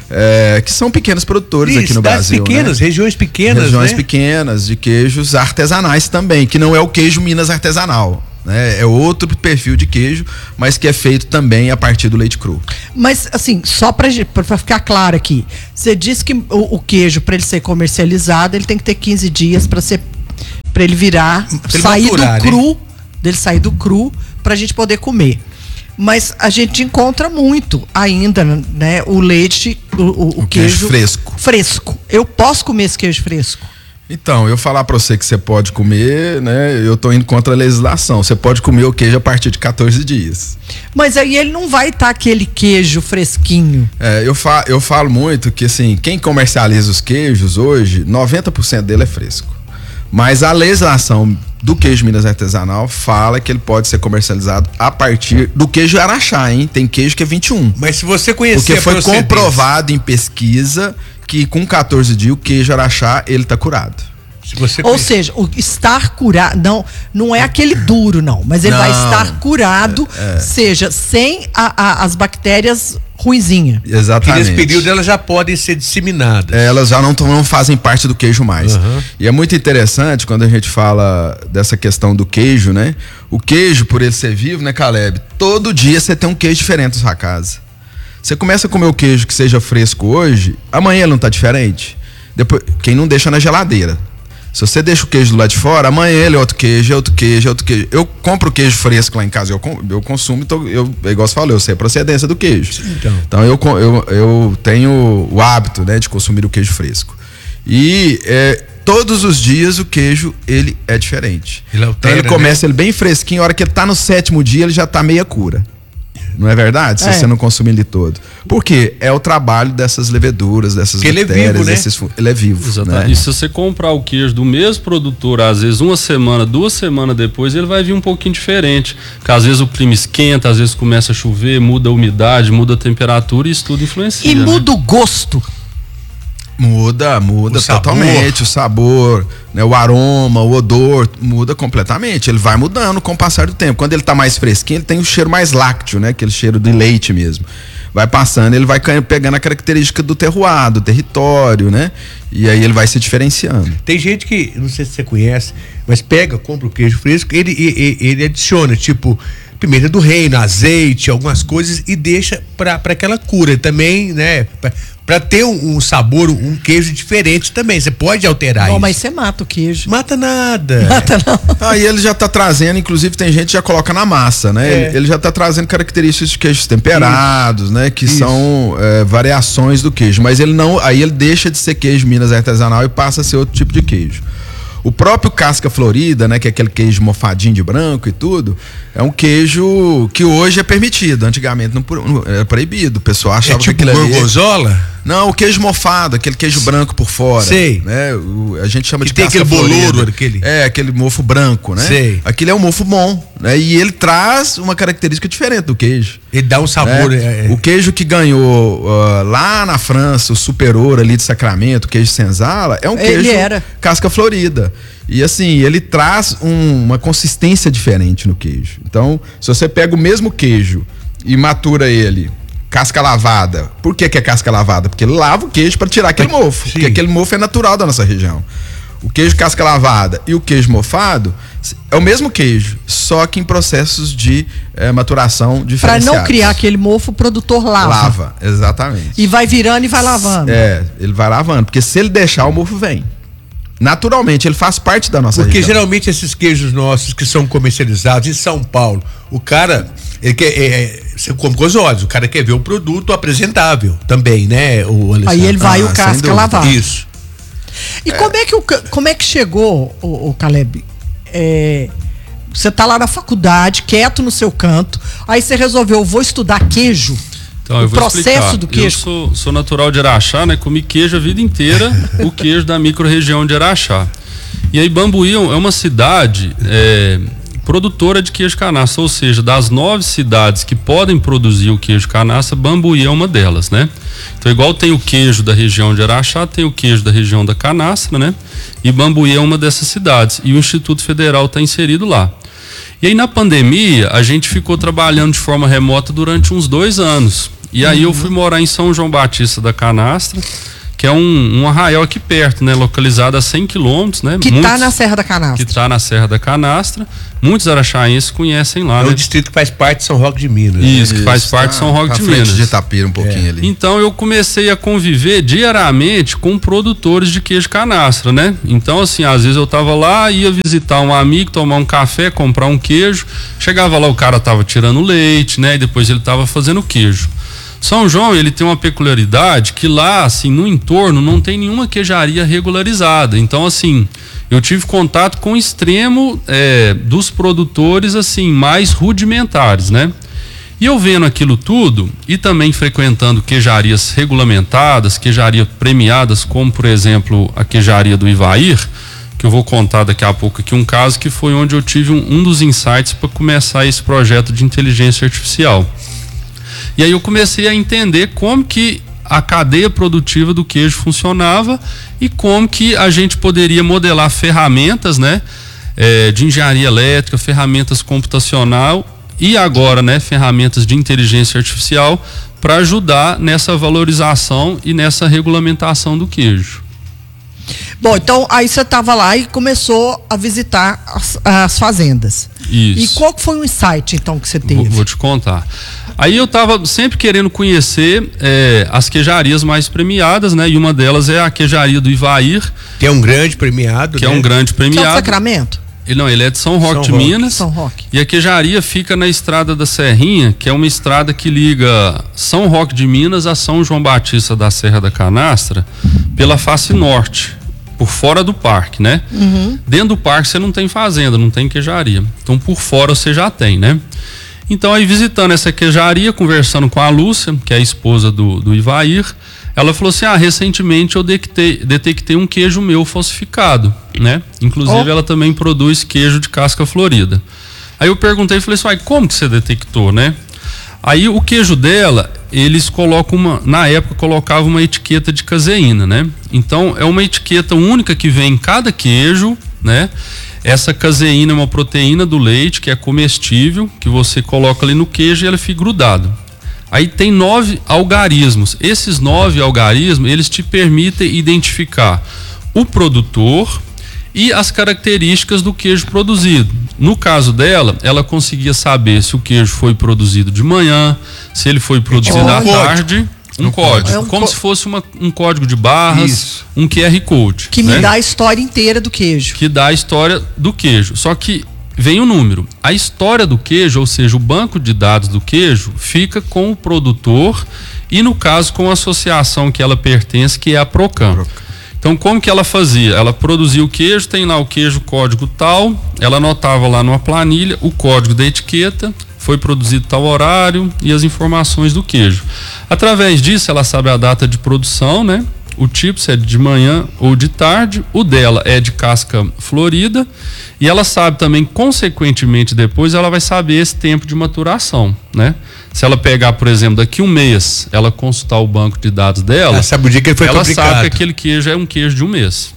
que são pequenos produtores aqui no Brasil, pequenas, né? Regiões pequenas de queijos artesanais também, que não é o queijo Minas artesanal, né? É outro perfil de queijo, mas que é feito também a partir do leite cru. Mas assim, só para ficar claro aqui, você disse que o queijo, para ele ser comercializado, ele tem que ter 15 dias para ele virar, sair do cru, né? Dele sair do cru pra gente poder comer. Mas a gente encontra muito ainda, né? O leite, o queijo fresco. Eu posso comer esse queijo fresco? Então, eu falar pra você que você pode comer, né? Eu tô indo contra a legislação. Você pode comer o queijo a partir de 14 dias. Mas aí ele não vai estar aquele queijo fresquinho. Eu falo muito que, assim, quem comercializa os queijos hoje, 90% dele é fresco. Mas a legislação do queijo Minas artesanal fala que ele pode ser comercializado a partir do queijo Araxá, hein? Tem queijo que é 21. Mas se você conhecer porque foi comprovado em pesquisa que com 14 dias o queijo Araxá, ele tá curado. Ou seja, o estar curado, não é aquele duro, não, mas ele vai estar curado, seja sem as bactérias ruinzinha. Exatamente. Que nesse período elas já podem ser disseminadas. Elas já não fazem parte do queijo mais. E é muito interessante quando a gente fala dessa questão do queijo, né? O queijo, por ele ser vivo, né, Caleb? Todo dia você tem um queijo diferente na sua casa. Você começa a comer o queijo que seja fresco hoje, amanhã ele não tá diferente. Depois, quem não deixa na geladeira. Se você deixa o queijo do lado de fora, amanhã ele é outro queijo, é outro queijo, é outro queijo. Eu compro queijo fresco lá em casa, eu consumo, então igual você falou, eu sei a procedência do queijo. Então eu tenho o hábito, né, de consumir o queijo fresco. E todos os dias o queijo, ele é diferente. Então ele começa ele bem fresquinho, a hora que ele tá no 7º dia, ele já tá meia cura. Não é verdade? Se você não consumir ele todo. Por quê? É o trabalho dessas leveduras, dessas bactérias. Ele é vivo, né? Ele é vivo. Exatamente. Né? E se você comprar o queijo do mesmo produtor, às vezes 1 semana, 2 semanas depois, ele vai vir um pouquinho diferente. Porque às vezes o clima esquenta, às vezes começa a chover, muda a umidade, muda a temperatura e isso tudo influencia. E muda o gosto. Muda totalmente o sabor, né, o aroma, o odor, muda completamente. Ele vai mudando com o passar do tempo. Quando ele tá mais fresquinho, ele tem um cheiro mais lácteo, né, aquele cheiro de leite mesmo. Vai passando, ele vai pegando a característica do terroir, do território, né? E aí ele vai se diferenciando. Tem gente que, não sei se você conhece, mas compra o queijo fresco, ele adiciona, tipo, pimenta do reino, azeite, algumas coisas e deixa para aquela cura também, né? Pra ter um sabor, um queijo diferente também. Você pode alterar isso. Mas você mata o queijo. Mata nada. Mata não. Aí ele já tá trazendo, inclusive tem gente que já coloca na massa, né? Ele já tá trazendo características de queijos temperados, né? Que são variações do queijo. Mas aí ele deixa de ser queijo Minas artesanal e passa a ser outro tipo de queijo. O próprio casca florida, né, que é aquele queijo mofadinho de branco e tudo, é um queijo que hoje é permitido. Antigamente não era proibido. O pessoal achava tipo que aquilo ali... gorgonzola? Não, o queijo mofado, aquele queijo branco por fora. Sei. Né? A gente chama que de tem casca aquele florida. bolouro, aquele. Aquele mofo branco, né? Sei. Aquele é um mofo bom, né? E ele traz uma característica diferente do queijo. Ele dá um sabor. Né? O queijo que ganhou lá na França, o Superior ali de Sacramento, o queijo Senzala, é um queijo casca florida. E assim, ele traz uma consistência diferente no queijo. Então, se você pega o mesmo queijo e matura ele casca lavada. Por que é casca lavada? Porque ele lava o queijo para tirar aquele mofo. Sim. Porque aquele mofo é natural da nossa região. O queijo casca lavada e o queijo mofado é o mesmo queijo, só que em processos de maturação diferenciados. Para não criar aquele mofo, o produtor lava. Lava, exatamente. E vai virando e vai lavando. Ele vai lavando, porque se ele deixar, o mofo vem. Naturalmente, ele faz parte da nossa Porque região. geralmente esses queijos nossos que são comercializados em São Paulo, o cara, ele quer, você come com os olhos, o cara quer ver o produto apresentável também, né? Aí ele vai o casca lavar. Isso. E como é que chegou, o Caleb? Você tá lá na faculdade, quieto no seu canto, aí você resolveu, vou estudar queijo. Então, eu vou explicar. Do queijo. Eu sou natural de Araxá, né? Comi queijo a vida inteira, o queijo da micro-região de Araxá. E aí Bambuí é uma cidade produtora de queijo canaça, ou seja, das 9 cidades que podem produzir o queijo canaça, Bambuí é uma delas, né? Então, igual tem o queijo da região de Araxá, tem o queijo da região da canastra, né? E Bambuí é uma dessas cidades. E o Instituto Federal está inserido lá. E aí, na pandemia, a gente ficou trabalhando de forma remota durante uns 2 anos. E aí eu fui morar em São João Batista da Canastra, que é um arraial aqui perto, né? Localizado a 100 quilômetros, né? Que está na Serra da Canastra. Que está na Serra da Canastra. Muitos araxaenses conhecem lá, né? É o distrito que faz parte de São Roque de Minas. Isso, que faz parte de São Roque de Minas. De Itapira um pouquinho ali. Então eu comecei a conviver diariamente com produtores de queijo canastra, né? Então assim, às vezes eu tava lá, ia visitar um amigo, tomar um café, comprar um queijo. Chegava lá, o cara tava tirando leite, né? E depois ele tava fazendo queijo. São João, ele tem uma peculiaridade que lá, assim, no entorno não tem nenhuma queijaria regularizada. Então, assim, eu tive contato com o extremo dos produtores, assim, mais rudimentares, né? E eu vendo aquilo tudo e também frequentando queijarias regulamentadas, queijarias premiadas, como, por exemplo, a queijaria do Ivair, que eu vou contar daqui a pouco aqui um caso que foi onde eu tive um dos insights para começar esse projeto de inteligência artificial. E aí eu comecei a entender como que a cadeia produtiva do queijo funcionava e como que a gente poderia modelar ferramentas, né, de engenharia elétrica, ferramentas computacional e agora, né, ferramentas de inteligência artificial para ajudar nessa valorização e nessa regulamentação do queijo. Bom, então aí você estava lá e começou a visitar as fazendas. Isso. E qual foi o insight, então, que você teve? Vou te contar. Aí eu estava sempre querendo conhecer as queijarias mais premiadas, né? E uma delas é a queijaria do Ivair. Que é um grande premiado, Que é um grande Que é o premiado. Sacramento? Ele é de São Roque de Minas. São Roque. E a queijaria fica na Estrada da Serrinha, que é uma estrada que liga São Roque de Minas a São João Batista da Serra da Canastra, pela face norte, por fora do parque, né? Dentro do parque você não tem fazenda, não tem queijaria. Então por fora você já tem, né? Então aí visitando essa queijaria, conversando com a Lúcia, que é a esposa do Ivair, ela falou assim, recentemente eu detectei um queijo meu falsificado, né? Inclusive ela também produz queijo de casca florida. Aí eu perguntei, falei assim, como que você detectou, né? Aí o queijo dela, eles colocam na época colocava uma etiqueta de caseína, né? Então é uma etiqueta única que vem em cada queijo, né? Essa caseína é uma proteína do leite que é comestível, que você coloca ali no queijo e ela fica grudado. Aí tem 9 algarismos. Esses 9 algarismos, eles te permitem identificar o produtor e as características do queijo produzido. No caso dela, ela conseguia saber se o queijo foi produzido de manhã, se ele foi produzido à tarde. Um código, como se fosse um código de barras, um QR Code. Que me dá a história inteira do queijo. Que dá a história do queijo. Só que vem o número. A história do queijo, ou seja, o banco de dados do queijo, fica com o produtor e, no caso, com a associação que ela pertence, que é a Procam. Então, como que ela fazia? Ela produzia o queijo, tem lá o queijo código tal, ela anotava lá numa planilha o código da etiqueta, foi produzido tal horário e as informações do queijo. Através disso, ela sabe a data de produção, né? O tipo, se é de manhã ou de tarde, o dela é de casca florida e ela sabe também, consequentemente, depois ela vai saber esse tempo de maturação, né? Se ela pegar, por exemplo, daqui um mês, ela consultar o banco de dados dela, ela sabe o dia que ele foi fabricado. Ela sabe que aquele queijo é um queijo de um mês.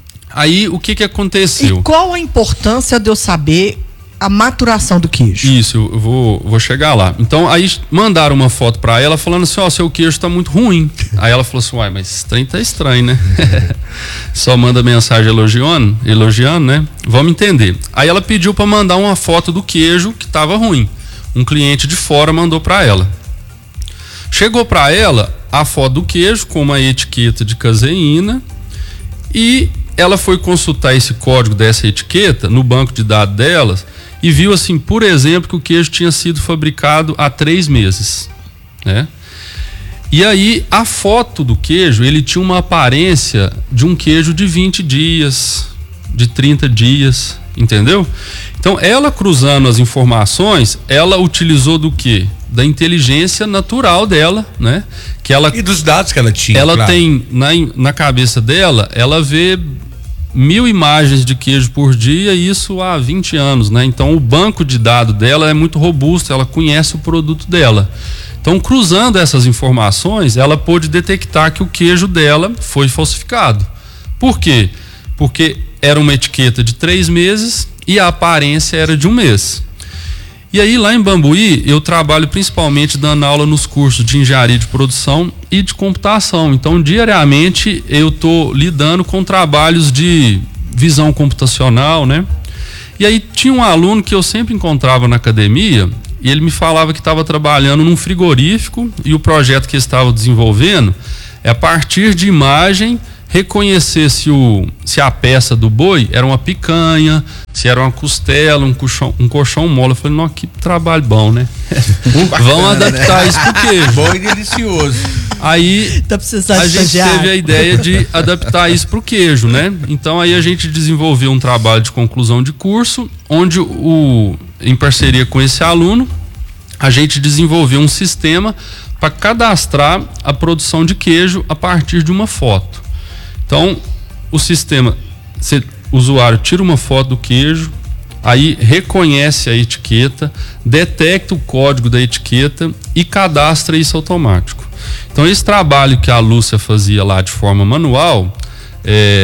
Aí, o que aconteceu? E qual a importância de eu saber a maturação do queijo? Isso, eu vou chegar lá. Então, aí mandaram uma foto pra ela falando assim, seu queijo tá muito ruim. Aí ela falou assim, mas esse trem tá estranho, né? Só manda mensagem elogiando, né? Vamos entender. Aí ela pediu pra mandar uma foto do queijo que tava ruim. Um cliente de fora mandou pra ela. Chegou pra ela a foto do queijo com uma etiqueta de caseína e ela foi consultar esse código dessa etiqueta no banco de dados delas e viu assim, por exemplo, que o queijo tinha sido fabricado há 3 meses, né? E aí a foto do queijo, ele tinha uma aparência de um queijo de 20 dias, de 30 dias, entendeu? Então ela cruzando as informações, ela utilizou do quê? Da inteligência natural dela, né? Que ela, e dos dados que ela tinha. Ela tem na cabeça dela, ela vê 1000 imagens de queijo por dia, isso há 20 anos, né? Então o banco de dados dela é muito robusto, ela conhece o produto dela. Então, cruzando essas informações, ela pôde detectar que o queijo dela foi falsificado. Por quê? Porque era uma etiqueta de 3 meses e a aparência era de 1 mês. E aí, lá em Bambuí, eu trabalho principalmente dando aula nos cursos de engenharia de produção e de computação. Então, diariamente, eu estou lidando com trabalhos de visão computacional, né? E aí, tinha um aluno que eu sempre encontrava na academia e ele me falava que estava trabalhando num frigorífico e o projeto que estava desenvolvendo é a partir de imagem reconhecer se a peça do boi era uma picanha, se era uma costela, um colchão mole. Eu falei, não, que trabalho bom, né? Vamos adaptar isso pro queijo. Bom e delicioso. Aí a gente teve a ideia de adaptar isso pro queijo, né? Então aí a gente desenvolveu um trabalho de conclusão de curso, onde em parceria com esse aluno, a gente desenvolveu um sistema para cadastrar a produção de queijo a partir de uma foto. Então, o sistema, o usuário tira uma foto do queijo, aí reconhece a etiqueta, detecta o código da etiqueta e cadastra isso automático. Então, esse trabalho que a Lúcia fazia lá de forma manual,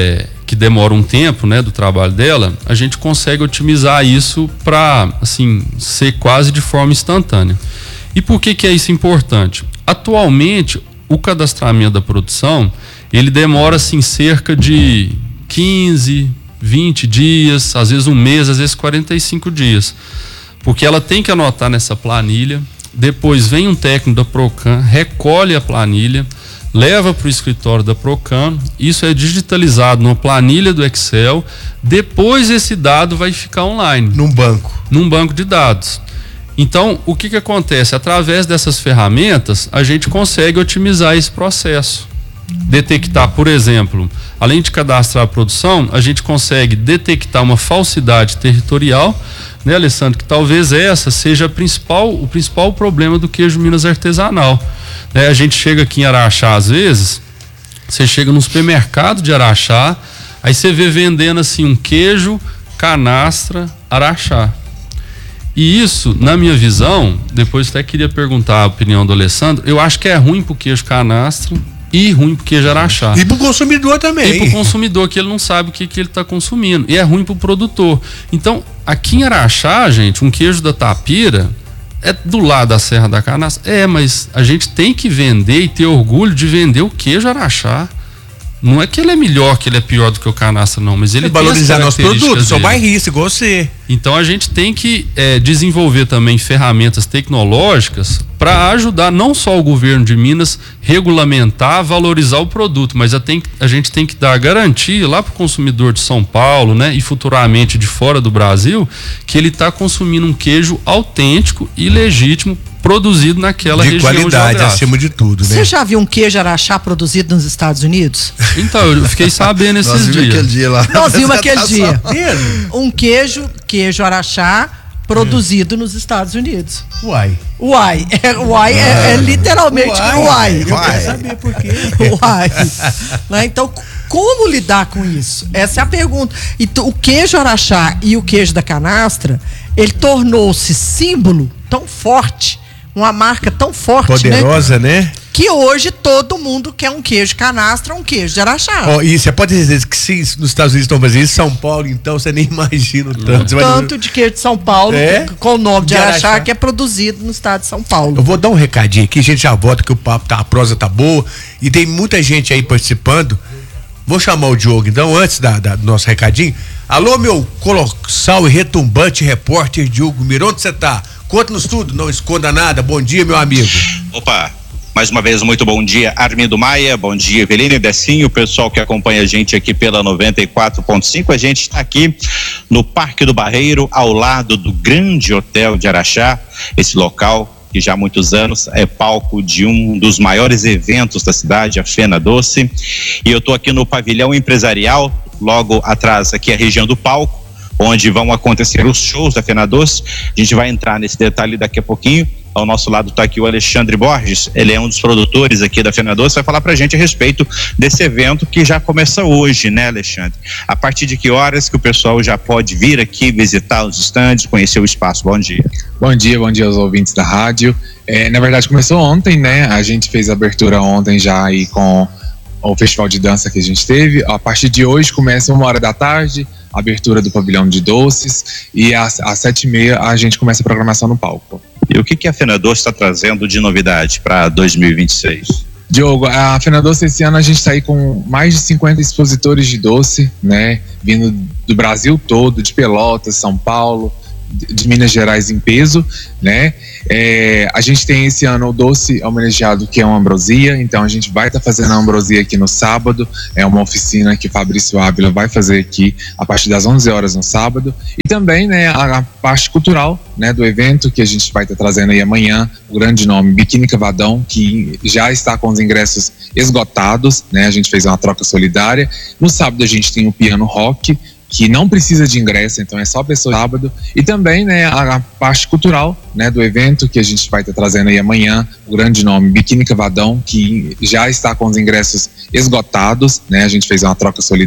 que demora um tempo, né, do trabalho dela, a gente consegue otimizar isso para, assim, ser quase de forma instantânea. E por que é isso importante? Atualmente, o cadastramento da produção, ele demora, assim, cerca de 15, 20 dias, às vezes um mês, às vezes 45 dias. Porque ela tem que anotar nessa planilha, depois vem um técnico da Procan, recolhe a planilha, leva para o escritório da Procan, isso é digitalizado numa planilha do Excel, depois esse dado vai ficar online. Num banco de dados. Então, o que acontece? Através dessas ferramentas, a gente consegue otimizar esse processo. Detectar, por exemplo, além de cadastrar a produção, a gente consegue detectar uma falsidade territorial, né, Alessandro, que talvez essa seja o principal problema do queijo Minas artesanal. A gente chega aqui em Araxá, às vezes, você chega no supermercado de Araxá, aí você vê vendendo assim um queijo canastra Araxá. E isso, na minha visão, depois até queria perguntar a opinião do Alessandro, eu acho que é ruim pro queijo canastra e ruim pro queijo Araxá. E pro consumidor também. E pro consumidor, que ele não sabe o que ele tá consumindo. E é ruim pro produtor. Então, aqui em Araxá, gente, um queijo da Tapira é do lado da Serra da Canastra. Mas a gente tem que vender e ter orgulho de vender o queijo Araxá. Não é que ele é melhor, que ele é pior do que o canastra, não, mas ele tem valorizar nosso produto, sou dele. bairrista, igual você. Então a gente tem que desenvolver também ferramentas tecnológicas para ajudar não só o governo de Minas regulamentar, valorizar o produto, mas a gente tem que dar garantia lá para o consumidor de São Paulo, né, e futuramente de fora do Brasil, que ele está consumindo um queijo autêntico e legítimo, produzido naquela região geográfica. De qualidade, acima de tudo, né? Você já viu um queijo Araxá produzido nos Estados Unidos? Então, eu fiquei sabendo esses dias. Nós vimos aquele dia. Um queijo Araxá produzido nos Estados Unidos. Uai. É literalmente uai. Eu quero saber por quê. Uai. Né? Então, como lidar com isso? Essa é a pergunta. Então, o queijo Araxá e o queijo da canastra, ele tornou-se símbolo tão forte, uma marca tão forte, poderosa, né? Que hoje todo mundo quer um queijo canastra, um queijo de Araxá. E você pode dizer que se nos Estados Unidos estão fazendo isso, São Paulo, então você nem imagina o tanto. Tanto de queijo de São Paulo, com o nome de Araxá, que é produzido no estado de São Paulo. Eu vou dar um recadinho aqui, a gente já volta, que o papo a prosa tá boa, e tem muita gente aí participando. Vou chamar o Diogo, então, antes do nosso recadinho. Alô, meu colossal e retumbante repórter Diogo Miro, onde você tá? Conta-nos tudo, não esconda nada. Bom dia, meu amigo. Opa, mais uma vez, muito bom dia, Armindo Maia, bom dia, Eveline Decinho, o pessoal que acompanha a gente aqui pela 94.5, a gente está aqui no Parque do Barreiro, ao lado do grande hotel de Araxá, esse local que já há muitos anos é palco de um dos maiores eventos da cidade, a Fena Doce, e eu estou aqui no pavilhão empresarial, logo atrás aqui a região do palco, onde vão acontecer os shows da Fena Doce. A gente vai entrar nesse detalhe daqui a pouquinho. Ao nosso lado está aqui o Alexandre Borges, ele é um dos produtores aqui da Fena Doce, vai falar pra gente a respeito desse evento que já começa hoje, né, Alexandre? A partir de que horas que o pessoal já pode vir aqui visitar os estandes, conhecer o espaço? Bom dia. Bom dia aos ouvintes da rádio. Na verdade começou ontem, né? A gente fez a abertura ontem já aí com o festival de dança que a gente teve. A partir de hoje começa 1h da tarde, a abertura do pavilhão de doces, e às 7h30 a gente começa a programação no palco. E o que a Fena Doce está trazendo de novidade para 2026? Diogo, a Fena Doce esse ano a gente está aí com mais de 50 expositores de doce, né? Vindo do Brasil todo, de Pelotas, São Paulo, de Minas Gerais em peso, né? A gente tem esse ano o doce homenageado, que é uma ambrosia, então a gente vai estar fazendo a ambrosia aqui no sábado, é uma oficina que Fabrício Ávila vai fazer aqui a partir das 11 horas no sábado, e também, né, a parte cultural, né, do evento, que a gente vai estar trazendo aí amanhã, o grande nome Biquíni Cavadão, que já está com os ingressos esgotados, né? A gente fez uma troca solidária. No sábado a gente tem o piano rock, que não precisa de ingresso, então é só pessoa sábado, e também, né, a parte cultural, né, do evento, que a gente vai estar trazendo aí amanhã, o grande nome Biquíni Cavadão, que já está com os ingressos esgotados, né? A gente fez uma troca solidária.